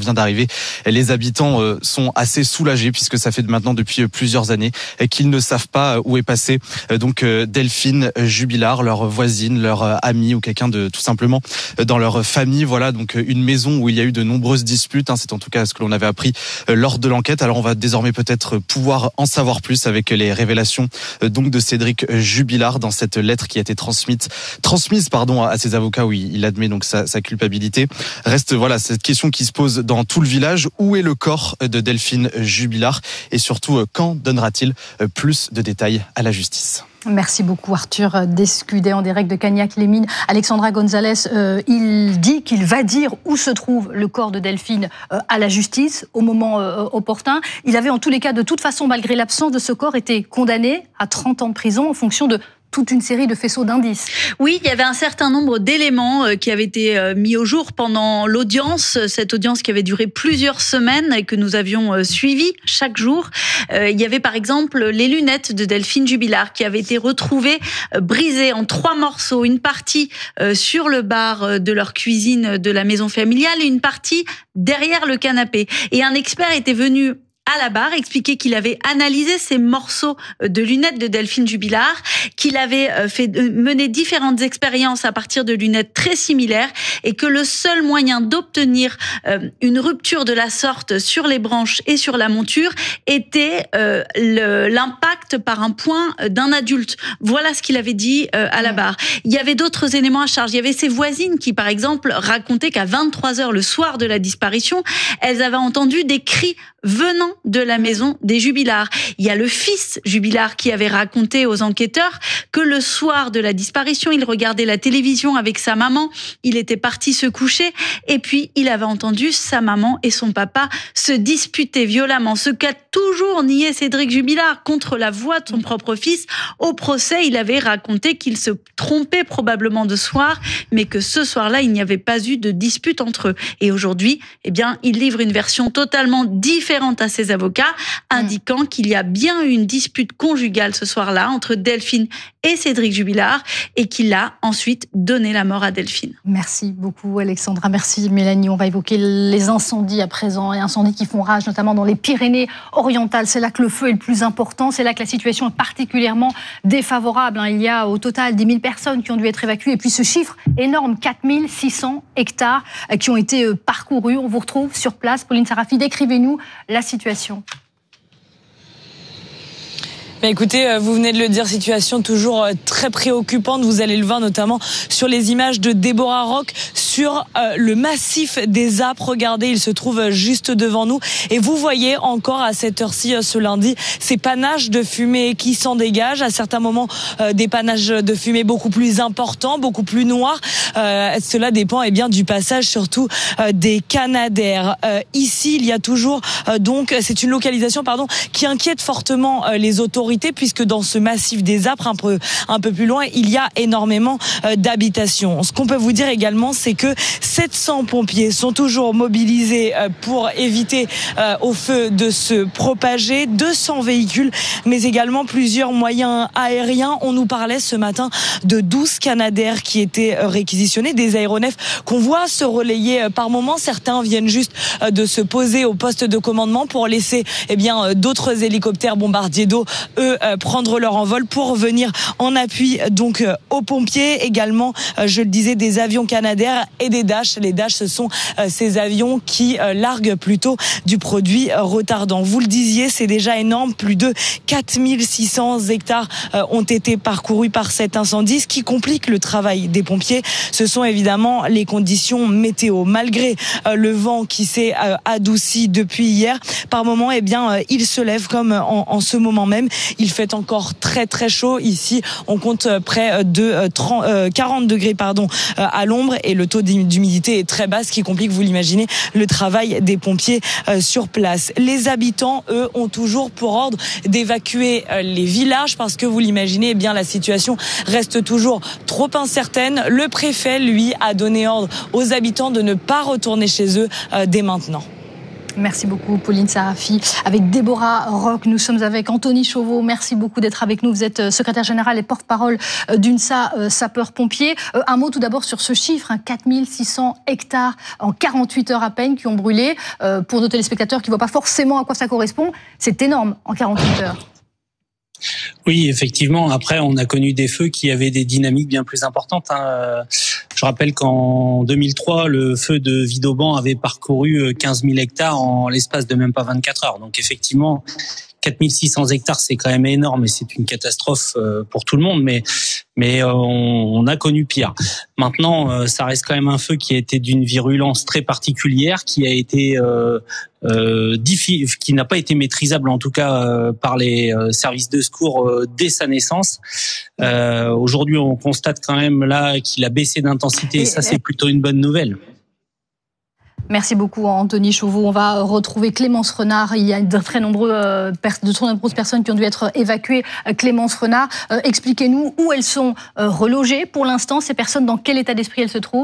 Les habitants sont assez soulagés puisque ça fait maintenant depuis plusieurs années qu'ils ne savent pas où est passée donc Delphine Jubilard, leur voisine, leur amie ou quelqu'un de tout simplement dans leur famille. Voilà donc une maison où il y a eu de nombreuses disputes. Hein, c'est en tout cas ce que l'on avait appris lors de l'enquête. Alors on va désormais peut-être pouvoir en savoir plus avec les révélations donc de Cédric Jubilard dans cette lettre qui a été transmise, transmise pardon à ses avocats où il admet donc sa, sa culpabilité. Reste voilà cette question qui se pose dans tout le village. Où est le corps de Delphine Jubilard et surtout quand donnera-t-il plus de détails à la justice? Merci beaucoup Arthur Descudet en direct de Cagnac-les-Mines. Alexandra Gonzalez, euh, il dit qu'il va dire où se trouve le corps de Delphine euh, à la justice au moment euh, opportun. Il avait en tous les cas, de toute façon, malgré l'absence de ce corps, été condamné à trente ans de prison en fonction de toute une série de faisceaux d'indices. Oui, il y avait un certain nombre d'éléments qui avaient été mis au jour pendant l'audience, cette audience qui avait duré plusieurs semaines et que nous avions suivi chaque jour. Il y avait par exemple les lunettes de Delphine Jubilard qui avaient été retrouvées brisées en trois morceaux, une partie sur le bar de leur cuisine de la maison familiale et une partie derrière le canapé. Et un expert était venu à la barre, expliquer qu'il avait analysé ces morceaux de lunettes de Delphine Jubilard, qu'il avait fait mener différentes expériences à partir de lunettes très similaires et que le seul moyen d'obtenir une rupture de la sorte sur les branches et sur la monture était l'impact par un point d'un adulte. Voilà ce qu'il avait dit à la barre. Il y avait d'autres éléments à charge. Il y avait ses voisines qui, par exemple, racontaient qu'à vingt-trois heures le soir de la disparition, elles avaient entendu des cris venant de la maison des Jubilard. Il y a le fils Jubilard qui avait raconté aux enquêteurs que le soir de la disparition, il regardait la télévision avec sa maman, il était parti se coucher et puis il avait entendu sa maman et son papa se disputer violemment, ce qu'a toujours nié Cédric Jubilard contre la voix de son propre fils. Au procès, il avait raconté qu'il se trompait probablement de soir, mais que ce soir-là, il n'y avait pas eu de dispute entre eux. Et aujourd'hui, eh bien, il livre une version totalement différente à ses avocats, indiquant qu'il y a bien eu une dispute conjugale ce soir-là entre Delphine et Cédric Jubilard et qu'il a ensuite donné la mort à Delphine. Merci beaucoup Alexandra, merci Mélanie. On va évoquer les incendies à présent, et incendies qui font rage notamment dans les Pyrénées-Orientales. C'est là que le feu est le plus important, c'est là que la situation est particulièrement défavorable. Il y a au total dix mille personnes qui ont dû être évacuées et puis ce chiffre énorme, quatre mille six cents hectares qui ont été parcourus. On vous retrouve sur place. Pauline Sarafi, décrivez-nous la situation. Mais écoutez, vous venez de le dire, situation toujours très préoccupante. Vous allez le voir notamment sur les images de Déborah Rock sur euh, le massif des Apres. Regardez, il se trouve juste devant nous. Et vous voyez encore à cette heure-ci, ce lundi, ces panaches de fumée qui s'en dégagent. À certains moments, euh, des panaches de fumée beaucoup plus importants, beaucoup plus noirs. Euh, cela dépend eh bien du passage surtout euh, des Canadair. Euh, ici, il y a toujours euh, donc, c'est une localisation pardon qui inquiète fortement euh, les autorités, puisque dans ce massif des Apres, un peu, un peu plus loin, il y a énormément euh, d'habitations. Ce qu'on peut vous dire également, c'est que sept cents pompiers sont toujours mobilisés euh, pour éviter euh, au feu de se propager, deux cents véhicules, mais également plusieurs moyens aériens. On nous parlait ce matin de douze Canadair qui étaient euh, réquisitionnés, des aéronefs qu'on voit se relayer euh, par moments. Certains viennent juste euh, de se poser au poste de commandement pour laisser eh bien, euh, d'autres hélicoptères bombardiers d'eau eux euh, prendre leur envol pour venir en appui donc euh, aux pompiers. Également, euh, je le disais, des avions Canadair et des Dash. Les Dash, ce sont euh, ces avions qui euh, larguent plutôt du produit euh, retardant. Vous le disiez, c'est déjà énorme. Plus de quatre mille six cents hectares euh, ont été parcourus par cet incendie. Ce qui complique le travail des pompiers, ce sont évidemment les conditions météo. Malgré euh, le vent qui s'est euh, adouci depuis hier, par moment, eh bien, euh, il se lève comme en, en ce moment même. Il fait encore très très chaud ici. On compte près de trente, quarante degrés pardon à l'ombre et le taux d'humidité est très bas, ce qui complique, vous l'imaginez, le travail des pompiers sur place. Les habitants, eux, ont toujours pour ordre d'évacuer les villages parce que vous l'imaginez, eh bien la situation reste toujours trop incertaine. Le préfet, lui, a donné ordre aux habitants de ne pas retourner chez eux dès maintenant. Merci beaucoup, Pauline Sarafi. Avec Déborah Roch, nous sommes avec Anthony Chauveau. Merci beaucoup d'être avec nous. Vous êtes secrétaire général et porte-parole d'UNSA Sapeurs-Pompiers. Un mot tout d'abord sur ce chiffre, hein, quatre mille six cents hectares en quarante-huit heures à peine qui ont brûlé. Pour nos téléspectateurs qui ne voient pas forcément à quoi ça correspond, c'est énorme en quarante-huit heures. Oui, effectivement. Après, on a connu des feux qui avaient des dynamiques bien plus importantes. Hein. Je rappelle qu'en deux mille trois, le feu de Vidauban avait parcouru quinze mille hectares en l'espace de même pas vingt-quatre heures. Donc effectivement, quatre mille six cents hectares, c'est quand même énorme et c'est une catastrophe pour tout le monde. Mais mais on, on a connu pire. Maintenant, ça reste quand même un feu qui a été d'une virulence très particulière, qui a été euh, euh, diffi- qui n'a pas été maîtrisable en tout cas euh, par les euh, services de secours euh, dès sa naissance. Euh, aujourd'hui, on constate quand même là qu'il a baissé d'intensité et ça, c'est plutôt une bonne nouvelle. Merci beaucoup, Anthony Chauveau. On va retrouver Clémence Renard. Il y a de très, nombreux, euh, de très nombreuses personnes qui ont dû être évacuées. Clémence Renard, euh, expliquez-nous où elles sont euh, relogées pour l'instant. Ces personnes, dans quel état d'esprit elles se trouvent ?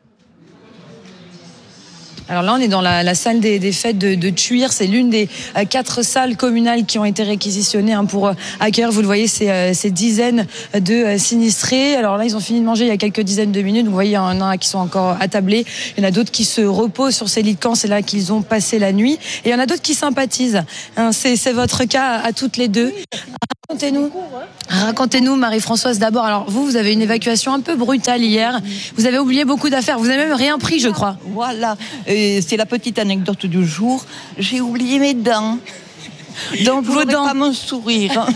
Alors là, on est dans la, la salle des, des fêtes de, de Thuir. C'est l'une des euh, quatre salles communales qui ont été réquisitionnées hein, pour euh, accueillir, vous le voyez, ces, euh, ces dizaines de euh, sinistrés. Alors là, ils ont fini de manger il y a quelques dizaines de minutes. Vous voyez, il y en a qui sont encore attablés. Il y en a d'autres qui se reposent sur ces lits de camp. C'est là qu'ils ont passé la nuit. Et il y en a d'autres qui sympathisent. Hein, c'est, c'est votre cas à toutes les deux. Racontez-nous, racontez-nous, Marie-Françoise, d'abord. Alors vous, vous avez une évacuation un peu brutale hier. Vous avez oublié beaucoup d'affaires. Vous n'avez même rien pris, je crois. Voilà, et c'est la petite anecdote du jour. J'ai oublié mes dents. Donc vos dents, pas mon sourire.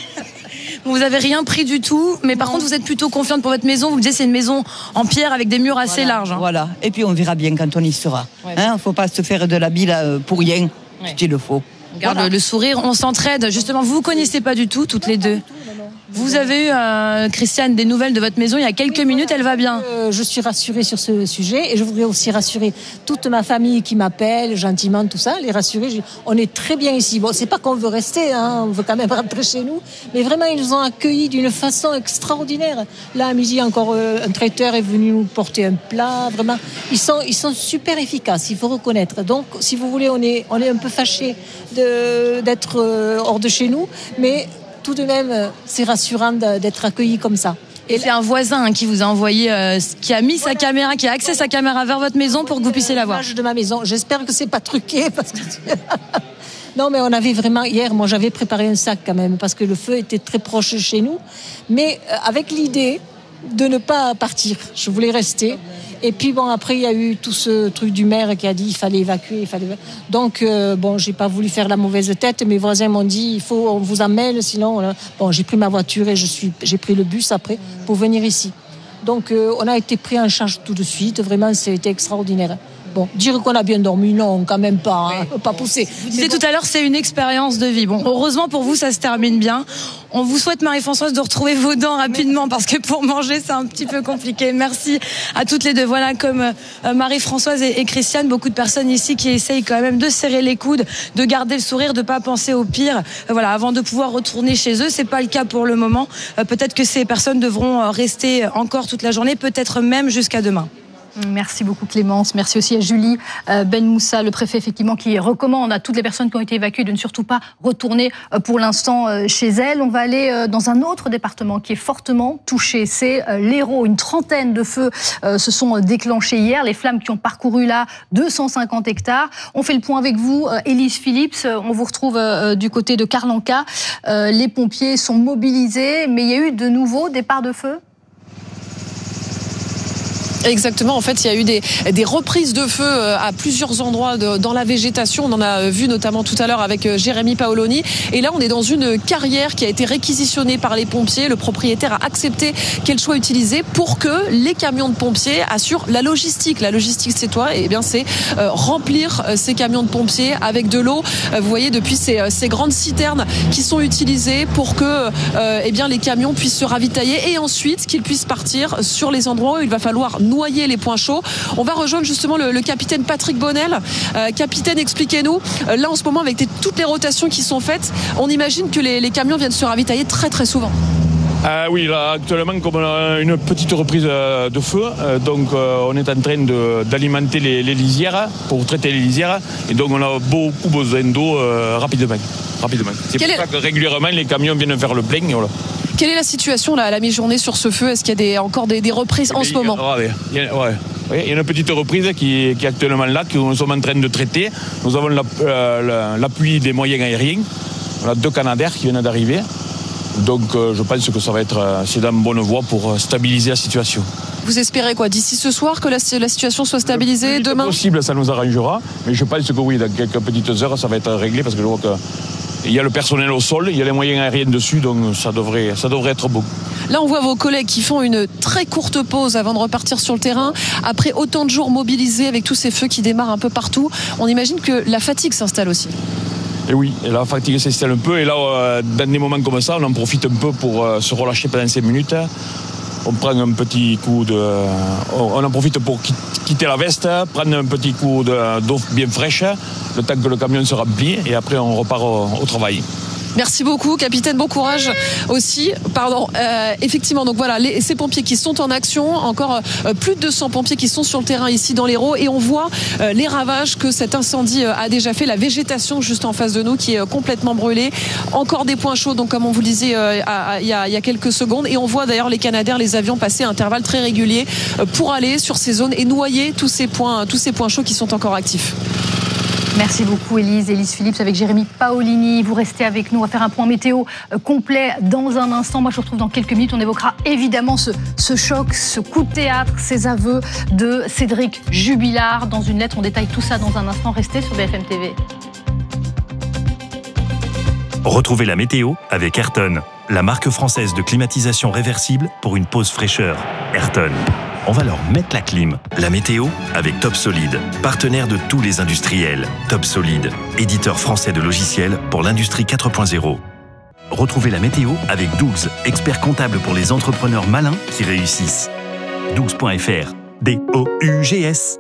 Vous avez rien pris du tout, mais par non. contre vous êtes plutôt confiante pour votre maison. Vous me disiez c'est une maison en pierre avec des murs assez voilà, larges. Hein. Voilà. Et puis on verra bien quand on y sera. Il ouais. hein, faut pas se faire de la bile pour rien, ouais. il le faut. Garde voilà. le sourire, on s'entraide. Justement, vous vous connaissez pas du tout, toutes les deux. Vous avez eu, euh, Christiane, des nouvelles de votre maison il y a quelques minutes, elle va bien. Euh, je suis rassurée sur ce sujet et je voudrais aussi rassurer toute ma famille qui m'appelle gentiment, tout ça, les rassurer. Je, on est très bien ici. Bon, c'est pas qu'on veut rester, hein, on veut quand même rentrer chez nous, mais vraiment ils nous ont accueillis d'une façon extraordinaire. Là, à midi, encore euh, un traiteur est venu nous porter un plat. Vraiment, ils sont, ils sont super efficaces, il faut reconnaître. Donc, si vous voulez, on est, on est un peu fâchés de, d'être euh, hors de chez nous, mais tout de même, c'est rassurant d'être accueilli comme ça. Et c'est un voisin qui vous a envoyé, euh, qui a mis sa caméra, qui a accès sa caméra vers votre maison pour que vous puissiez la voir. De ma maison. J'espère que c'est pas truqué parce que non, mais on avait vraiment hier, moi j'avais préparé un sac quand même parce que le feu était très proche de chez nous, mais avec l'idée de ne pas partir. Je voulais rester. Et puis bon, après il y a eu tout ce truc du maire qui a dit il fallait évacuer, il fallait. Donc euh, bon, j'ai pas voulu faire la mauvaise tête. Mes voisins m'ont dit il faut, on vous amène, sinon. Euh, bon, j'ai pris ma voiture et je suis, j'ai pris le bus après pour venir ici. Donc euh, on a été pris en charge tout de suite. Vraiment, c'était extraordinaire. Bon, dire qu'on a bien dormi, non, quand même pas, hein, ouais. pas poussé. Vous disiez bon. Tout à l'heure, c'est une expérience de vie. Bon, heureusement pour vous, ça se termine bien. On vous souhaite, Marie-Françoise, de retrouver vos dents rapidement parce que pour manger, c'est un petit peu compliqué. Merci à toutes les deux. Voilà, comme euh, Marie-Françoise et, et Christiane, beaucoup de personnes ici qui essayent quand même de serrer les coudes, de garder le sourire, de pas penser au pire. Euh, voilà, avant de pouvoir retourner chez eux, c'est pas le cas pour le moment. Euh, peut-être que ces personnes devront rester encore toute la journée, peut-être même jusqu'à demain. Merci beaucoup Clémence, merci aussi à Julie Ben Moussa, le préfet effectivement qui recommande à toutes les personnes qui ont été évacuées de ne surtout pas retourner pour l'instant chez elles. On va aller dans un autre département qui est fortement touché, c'est l'Hérault. Une trentaine de feux se sont déclenchés hier, les flammes qui ont parcouru là deux cent cinquante hectares. On fait le point avec vous, Élise Phillips, on vous retrouve du côté de Carlanca. Les pompiers sont mobilisés, mais il y a eu de nouveaux départs de feu ? Exactement, en fait il y a eu des, des reprises de feu à plusieurs endroits de, dans la végétation. On en a vu notamment tout à l'heure avec Jérémy Paoloni. Et là on est dans une carrière qui a été réquisitionnée par les pompiers. Le propriétaire a accepté qu'elle soit utilisée pour que les camions de pompiers assurent la logistique. La logistique c'est quoi ? Eh bien c'est euh, remplir ces camions de pompiers avec de l'eau. Euh, vous voyez depuis ces, ces grandes citernes qui sont utilisées pour que euh, eh bien, les camions puissent se ravitailler et ensuite qu'ils puissent partir sur les endroits où il va falloir noyer les points chauds. On va rejoindre justement le, le capitaine Patrick Bonnel. Euh, capitaine, expliquez-nous, euh, là en ce moment avec les, toutes les rotations qui sont faites, on imagine que les, les camions viennent se ravitailler très très souvent. Euh, oui, là, actuellement, comme on a une petite reprise de feu, euh, donc euh, on est en train de, d'alimenter les, les lisières pour traiter les lisières, et donc on a beaucoup besoin d'eau euh, rapidement. rapidement. C'est Quelle pour est... ça que régulièrement les camions viennent faire le plein. Et voilà. Quelle est la situation là, à la mi-journée sur ce feu? Est-ce qu'il y a des, encore des, des reprises en ce il y a, moment ouais, il, y a, ouais. Oui, il y a une petite reprise qui, qui est actuellement là, que nous sommes en train de traiter. Nous avons euh, l'appui des moyens aériens. On a deux Canadair qui viennent d'arriver. Donc euh, je pense que ça va être euh, c'est dans bonne voie pour stabiliser la situation. Vous espérez quoi, d'ici ce soir, que la, la situation soit stabilisée? Le plus demain possible, ça nous arrangera. Mais je pense que oui, dans quelques petites heures, ça va être réglé parce que je vois que il y a le personnel au sol, il y a les moyens aériens dessus, donc ça devrait, ça devrait être bon. Là, on voit vos collègues qui font une très courte pause avant de repartir sur le terrain. Après autant de jours mobilisés avec tous ces feux qui démarrent un peu partout, on imagine que la fatigue s'installe aussi. Et oui, et la fatigue s'installe un peu. Et là, euh, dans des moments comme ça, on en profite un peu pour euh, se relâcher pendant cinq minutes. On prend un petit coup de... Euh, on en profite pour quitter la veste, prendre un petit coup de, d'eau bien fraîche, le temps que le camion se remplit, et après on repart au, au travail. Merci beaucoup, capitaine. Bon courage aussi. Pardon. Euh, effectivement, donc voilà, les, ces pompiers qui sont en action, encore euh, plus de deux cents pompiers qui sont sur le terrain ici dans l'Hérault, et on voit euh, les ravages que cet incendie euh, a déjà fait. La végétation juste en face de nous qui est euh, complètement brûlée. Encore des points chauds, donc comme on vous le disait euh, il y, y a quelques secondes. Et on voit d'ailleurs les Canadair, les avions passer à intervalles très réguliers euh, pour aller sur ces zones et noyer tous ces points, tous ces points chauds qui sont encore actifs. Merci beaucoup Élise, Élise Phillips avec Jérémy Paolini. Vous restez avec nous, on va faire un point météo complet dans un instant. Moi je vous retrouve dans quelques minutes, on évoquera évidemment ce, ce choc, ce coup de théâtre, ces aveux de Cédric Jubilard. Dans une lettre, on détaille tout ça dans un instant. Restez sur B F M T V. Retrouvez la météo avec Ayrton, la marque française de climatisation réversible pour une pause fraîcheur. Ayrton. On va leur mettre la clim. La météo avec Top Solid, partenaire de tous les industriels. Top Solid, éditeur français de logiciels pour l'industrie quatre point zéro. Retrouvez la météo avec Dougs, expert comptable pour les entrepreneurs malins qui réussissent. dougs point F R, D O U G S.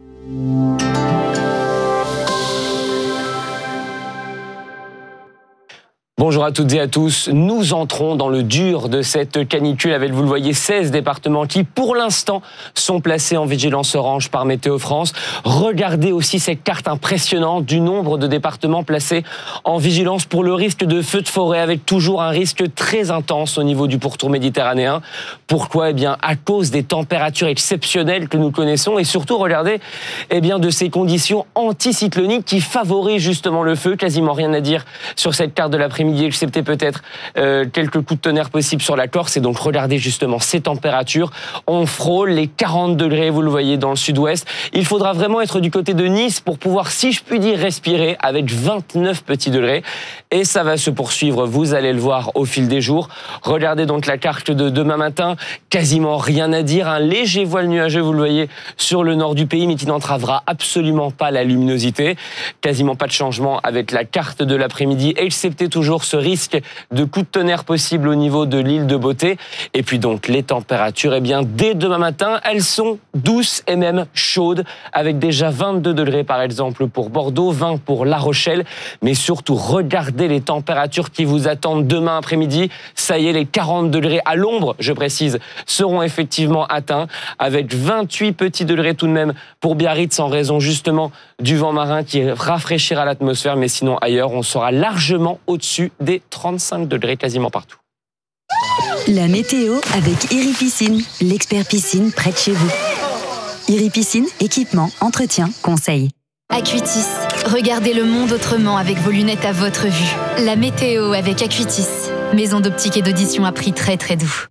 Bonjour à toutes et à tous. Nous entrons dans le dur de cette canicule avec, vous le voyez, seize départements qui, pour l'instant, sont placés en vigilance orange par Météo France. Regardez aussi cette carte impressionnante du nombre de départements placés en vigilance pour le risque de feu de forêt, avec toujours un risque très intense au niveau du pourtour méditerranéen. Pourquoi ? Eh bien, à cause des températures exceptionnelles que nous connaissons et surtout, regardez, eh bien, de ces conditions anticycloniques qui favorisent justement le feu. Quasiment rien à dire sur cette carte de l'après-midi, excepté peut-être euh, quelques coups de tonnerre possibles sur la Corse. Et donc regardez justement ces températures. On frôle les quarante degrés, vous le voyez, dans le sud-ouest. Il faudra vraiment être du côté de Nice pour pouvoir, si je puis dire, respirer avec vingt-neuf petits degrés. Et ça va se poursuivre, vous allez le voir au fil des jours. Regardez donc la carte de demain matin. Quasiment rien à dire. Un léger voile nuageux, vous le voyez, sur le nord du pays, mais qui n'entravera absolument pas la luminosité. Quasiment pas de changement avec la carte de l'après-midi, excepté toujours ce risque de coup de tonnerre possible au niveau de l'île de Beauté. Et puis donc les températures, eh bien dès demain matin, elles sont douces et même chaudes, avec déjà vingt-deux degrés par exemple pour Bordeaux, vingt pour La Rochelle. Mais surtout, regardez les températures qui vous attendent demain après-midi. Ça y est, les quarante degrés à l'ombre, je précise, seront effectivement atteints, avec vingt-huit petits degrés tout de même pour Biarritz, en raison justement du vent marin qui rafraîchira l'atmosphère. Mais sinon ailleurs, on sera largement au-dessus des trente-cinq degrés quasiment partout. La météo avec Iri Piscine, l'expert piscine près de chez vous. Iri Piscine, équipement, entretien, conseil. Acuitis, regardez le monde autrement avec vos lunettes à votre vue. La météo avec Acuitis, maison d'optique et d'audition à prix très très doux.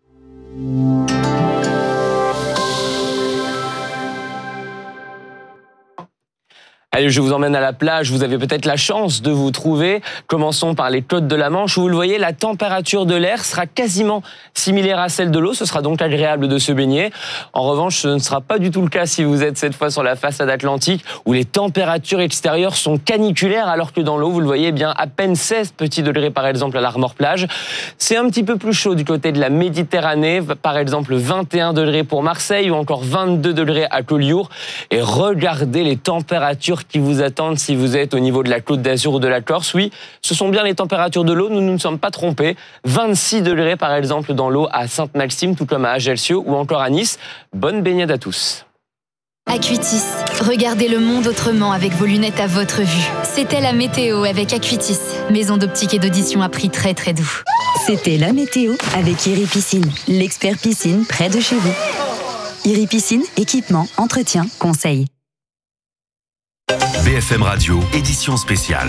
Allez, je vous emmène à la plage. Vous avez peut-être la chance de vous trouver. Commençons par les côtes de la Manche. Où vous le voyez, la température de l'air sera quasiment similaire à celle de l'eau. Ce sera donc agréable de se baigner. En revanche, ce ne sera pas du tout le cas si vous êtes cette fois sur la façade atlantique, où les températures extérieures sont caniculaires, alors que dans l'eau, vous le voyez, eh bien à peine seize petits degrés, par exemple, à l'Armor-Plage. C'est un petit peu plus chaud du côté de la Méditerranée. Par exemple, vingt et un degrés pour Marseille ou encore vingt-deux degrés à Collioure. Et regardez les températures durs qui vous attendent si vous êtes au niveau de la Côte d'Azur ou de la Corse. Oui, ce sont bien les températures de l'eau, nous ne nous sommes pas trompés. vingt-six degrés par exemple dans l'eau à Sainte-Maxime, tout comme à Ajaccio ou encore à Nice. Bonne baignade à tous. Acuitis, regardez le monde autrement avec vos lunettes à votre vue. C'était la météo avec Acuitis, maison d'optique et d'audition à prix très très doux. C'était la météo avec Iripiscine, l'expert piscine près de chez vous. Iripiscine, équipement, entretien, conseil. B F M Radio, édition spéciale.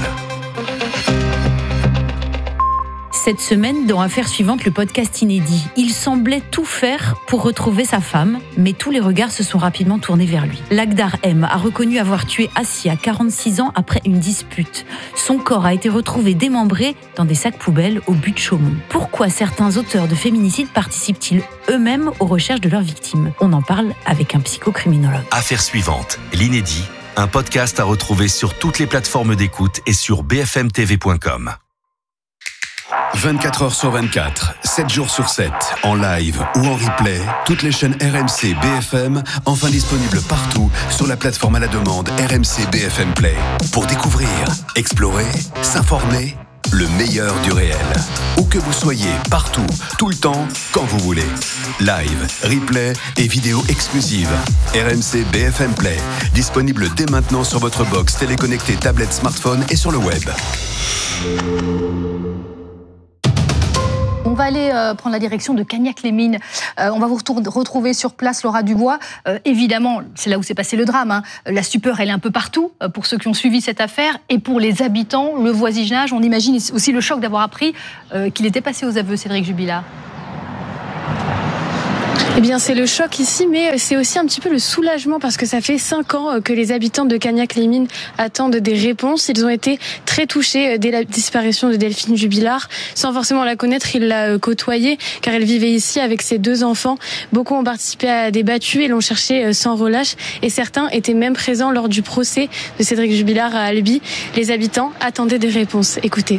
Cette semaine, dans Affaires suivantes, le podcast inédit. Il semblait tout faire pour retrouver sa femme, mais tous les regards se sont rapidement tournés vers lui. Lagdar M a reconnu avoir tué Assia, quarante-six ans, après une dispute. Son corps a été retrouvé démembré dans des sacs poubelles au but de Chaumont. Pourquoi certains auteurs de féminicides participent-ils eux-mêmes aux recherches de leurs victimes? On en parle avec un psychocriminologue. Affaires suivantes, l'inédit, un podcast à retrouver sur toutes les plateformes d'écoute et sur b f m t v point com. vingt-quatre heures sur vingt-quatre, sept jours sur sept, en live ou en replay, toutes les chaînes R M C B F M, enfin disponibles partout sur la plateforme à la demande R M C B F M Play. Pour découvrir, explorer, s'informer, le meilleur du réel. Où que vous soyez, partout, tout le temps, quand vous voulez. Live, replay et vidéos exclusives. R M C B F M Play, disponible dès maintenant sur votre box téléconnectée, tablette, smartphone et sur le web. On va aller euh, prendre la direction de Cagnac-les-Mines. Euh, on va vous retour- retrouver sur place Laura Dubois. Euh, évidemment, c'est là où s'est passé le drame. Hein. La stupeur, elle est un peu partout euh, pour ceux qui ont suivi cette affaire. Et pour les habitants, le voisinage, on imagine aussi le choc d'avoir appris euh, qu'il était passé aux aveux, Cédric Jubilard. Eh bien, c'est le choc ici, mais c'est aussi un petit peu le soulagement parce que ça fait cinq ans que les habitants de Cagnac-les-Mines attendent des réponses. Ils ont été très touchés dès la disparition de Delphine Jubilard. Sans forcément la connaître, ils la côtoyaient car elle vivait ici avec ses deux enfants. Beaucoup ont participé à des battues et l'ont cherché sans relâche. Et certains étaient même présents lors du procès de Cédric Jubilard à Albi. Les habitants attendaient des réponses. Écoutez.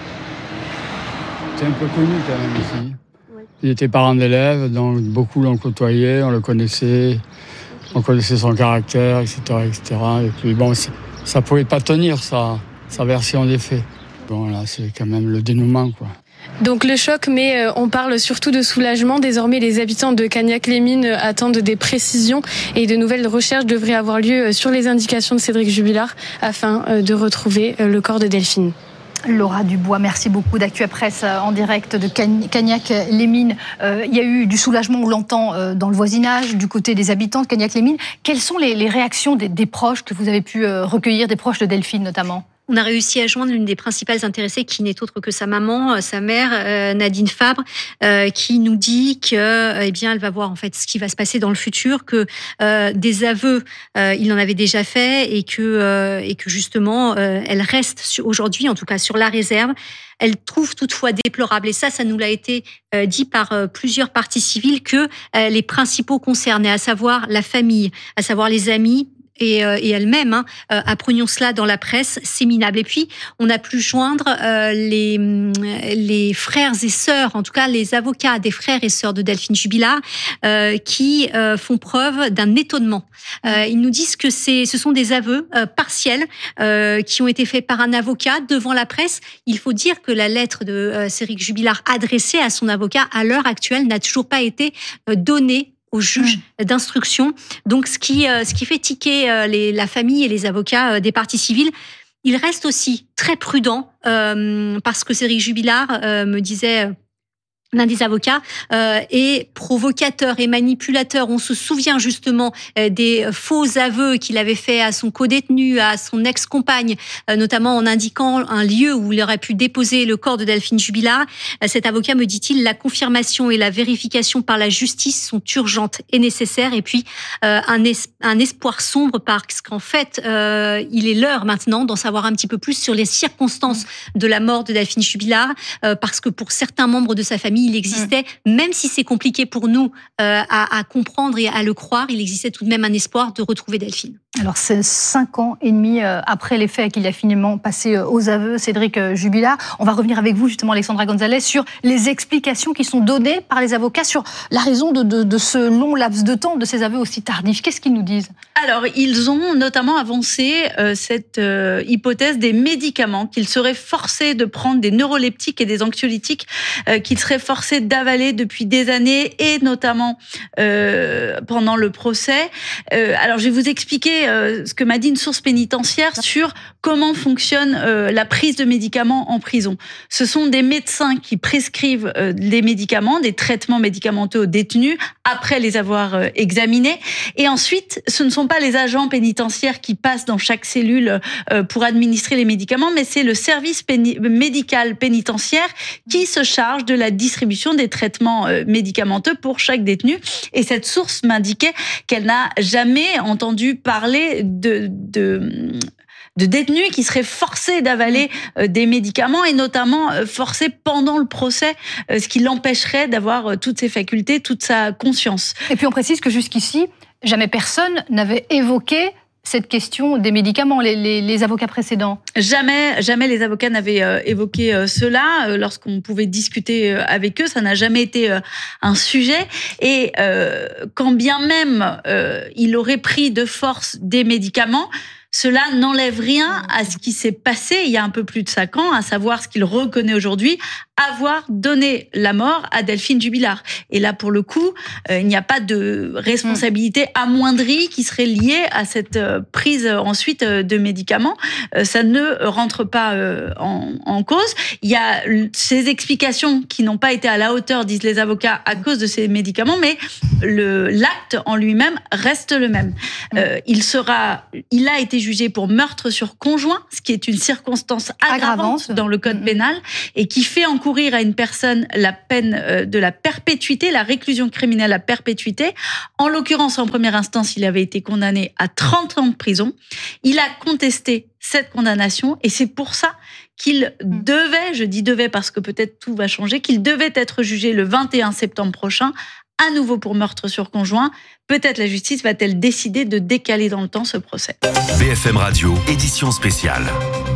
C'est un peu connu quand même ici. Il était parent d'élèves, donc beaucoup l'ont côtoyé, on le connaissait, on connaissait son caractère, et cetera, et cetera. Et puis bon, ça ne pouvait pas tenir, sa, sa version des faits. Bon, là, c'est quand même le dénouement, quoi. Donc le choc, mais on parle surtout de soulagement. Désormais, les habitants de Cagnac-les-Mines attendent des précisions et de nouvelles recherches devraient avoir lieu sur les indications de Cédric Jubilard afin de retrouver le corps de Delphine. Laura Dubois, merci beaucoup d'Actu Presse en direct de Cagnac-les-Mines. Euh, il y a eu du soulagement, on l'entend, euh, dans le voisinage, du côté des habitants de Cagnac-les-Mines. Quelles sont les, les réactions des, des proches que vous avez pu euh, recueillir, des proches de Delphine notamment ? On a réussi à joindre l'une des principales intéressées, qui n'est autre que sa maman, sa mère, Nadine Fabre, euh, qui nous dit que, eh bien, elle va voir en fait ce qui va se passer dans le futur, que euh, des aveux, euh, il en avait déjà fait, et que euh, et que justement, euh, elle reste aujourd'hui, en tout cas, sur la réserve. Elle trouve toutefois déplorable, et ça, ça nous l'a été euh, dit par euh, plusieurs parties civiles, que euh, les principaux concernés, à savoir la famille, à savoir les amis, et, euh, et elle-même, hein, euh, apprenions cela dans la presse, c'est minable. Et puis, on a pu joindre euh, les, les frères et sœurs, en tout cas les avocats des frères et sœurs de Delphine Jubilard, euh, qui euh, font preuve d'un étonnement. Euh, ils nous disent que c'est, ce sont des aveux euh, partiels euh, qui ont été faits par un avocat devant la presse. Il faut dire que la lettre de euh, Cédric Jubilard adressée à son avocat, à l'heure actuelle, n'a toujours pas été euh, donnée au juge mmh. d'instruction. Donc, ce qui, euh, ce qui fait tiquer euh, les, la famille et les avocats euh, des parties civiles. Il reste aussi très prudent euh, parce que Cédric Jubilard euh, me disait... Euh, l'un des avocats, euh, est provocateur et manipulateur. On se souvient justement euh, des faux aveux qu'il avait fait à son codétenu, à son ex-compagne, euh, notamment en indiquant un lieu où il aurait pu déposer le corps de Delphine Jubilard. Euh, cet avocat me dit-il, la confirmation et la vérification par la justice sont urgentes et nécessaires. Et puis, euh, un, es- un espoir sombre parce qu'en fait, euh, il est l'heure maintenant d'en savoir un petit peu plus sur les circonstances de la mort de Delphine Jubilard, euh, parce que pour certains membres de sa famille, il existait, mmh. même si c'est compliqué pour nous euh, à, à comprendre et à le croire, il existait tout de même un espoir de retrouver Delphine. Alors, c'est cinq ans et demi après les faits qu'il a finalement passé aux aveux, Cédric Jubilard. On va revenir avec vous, justement, Alexandra Gonzalez, sur les explications qui sont données par les avocats sur la raison de, de, de ce long laps de temps, de ces aveux aussi tardifs. Qu'est-ce qu'ils nous disent ? Alors, ils ont notamment avancé euh, cette euh, hypothèse des médicaments, qu'ils seraient forcés de prendre des neuroleptiques et des anxiolytiques, euh, qu'ils seraient forcés d'avaler depuis des années, et notamment euh, pendant le procès. Euh, alors, je vais vous expliquer euh, ce que m'a dit une source pénitentiaire sur comment fonctionne euh, la prise de médicaments en prison. Ce sont des médecins qui prescrivent euh, les médicaments, des traitements médicamenteux aux détenus, après les avoir euh, examinés. Et ensuite, ce ne sont pas les agents pénitentiaires qui passent dans chaque cellule euh, pour administrer les médicaments, mais c'est le service péni- médical pénitentiaire qui se charge de la distribution des traitements euh, médicamenteux pour chaque détenu. Et cette source m'indiquait qu'elle n'a jamais entendu parler de... de de détenus qui seraient forcés d'avaler euh, des médicaments, et notamment euh, forcés pendant le procès, euh, ce qui l'empêcherait d'avoir euh, toutes ses facultés, toute sa conscience. Et puis on précise que jusqu'ici, jamais personne n'avait évoqué cette question des médicaments, les, les, les avocats précédents. Jamais, jamais les avocats n'avaient euh, évoqué euh, cela. Euh, lorsqu'on pouvait discuter euh, avec eux, ça n'a jamais été euh, un sujet. Et euh, quand bien même euh, il aurait pris de force des médicaments, cela n'enlève rien à ce qui s'est passé il y a un peu plus de cinq ans, à savoir ce qu'il reconnaît aujourd'hui, avoir donné la mort à Delphine Jubilard. Et là, pour le coup, euh, il n'y a pas de responsabilité amoindrie qui serait liée à cette euh, prise euh, ensuite euh, de médicaments. Euh, ça ne rentre pas euh, en, en cause. Il y a ces explications qui n'ont pas été à la hauteur, disent les avocats, à cause de ces médicaments, mais le, l'acte en lui-même reste le même. Euh, il sera, il a été jugé pour meurtre sur conjoint, ce qui est une circonstance aggravante, aggravante. dans le code mmh. pénal, et qui fait encourir à une personne la peine de la perpétuité, la réclusion criminelle à perpétuité. En l'occurrence, en première instance, il avait été condamné à trente ans de prison. Il a contesté cette condamnation, et c'est pour ça qu'il devait, je dis devait parce que peut-être tout va changer, qu'il devait être jugé le vingt et un septembre prochain, à nouveau pour meurtre sur conjoint. Peut-être la justice va-t-elle décider de décaler dans le temps ce procès. B F M Radio, édition spéciale.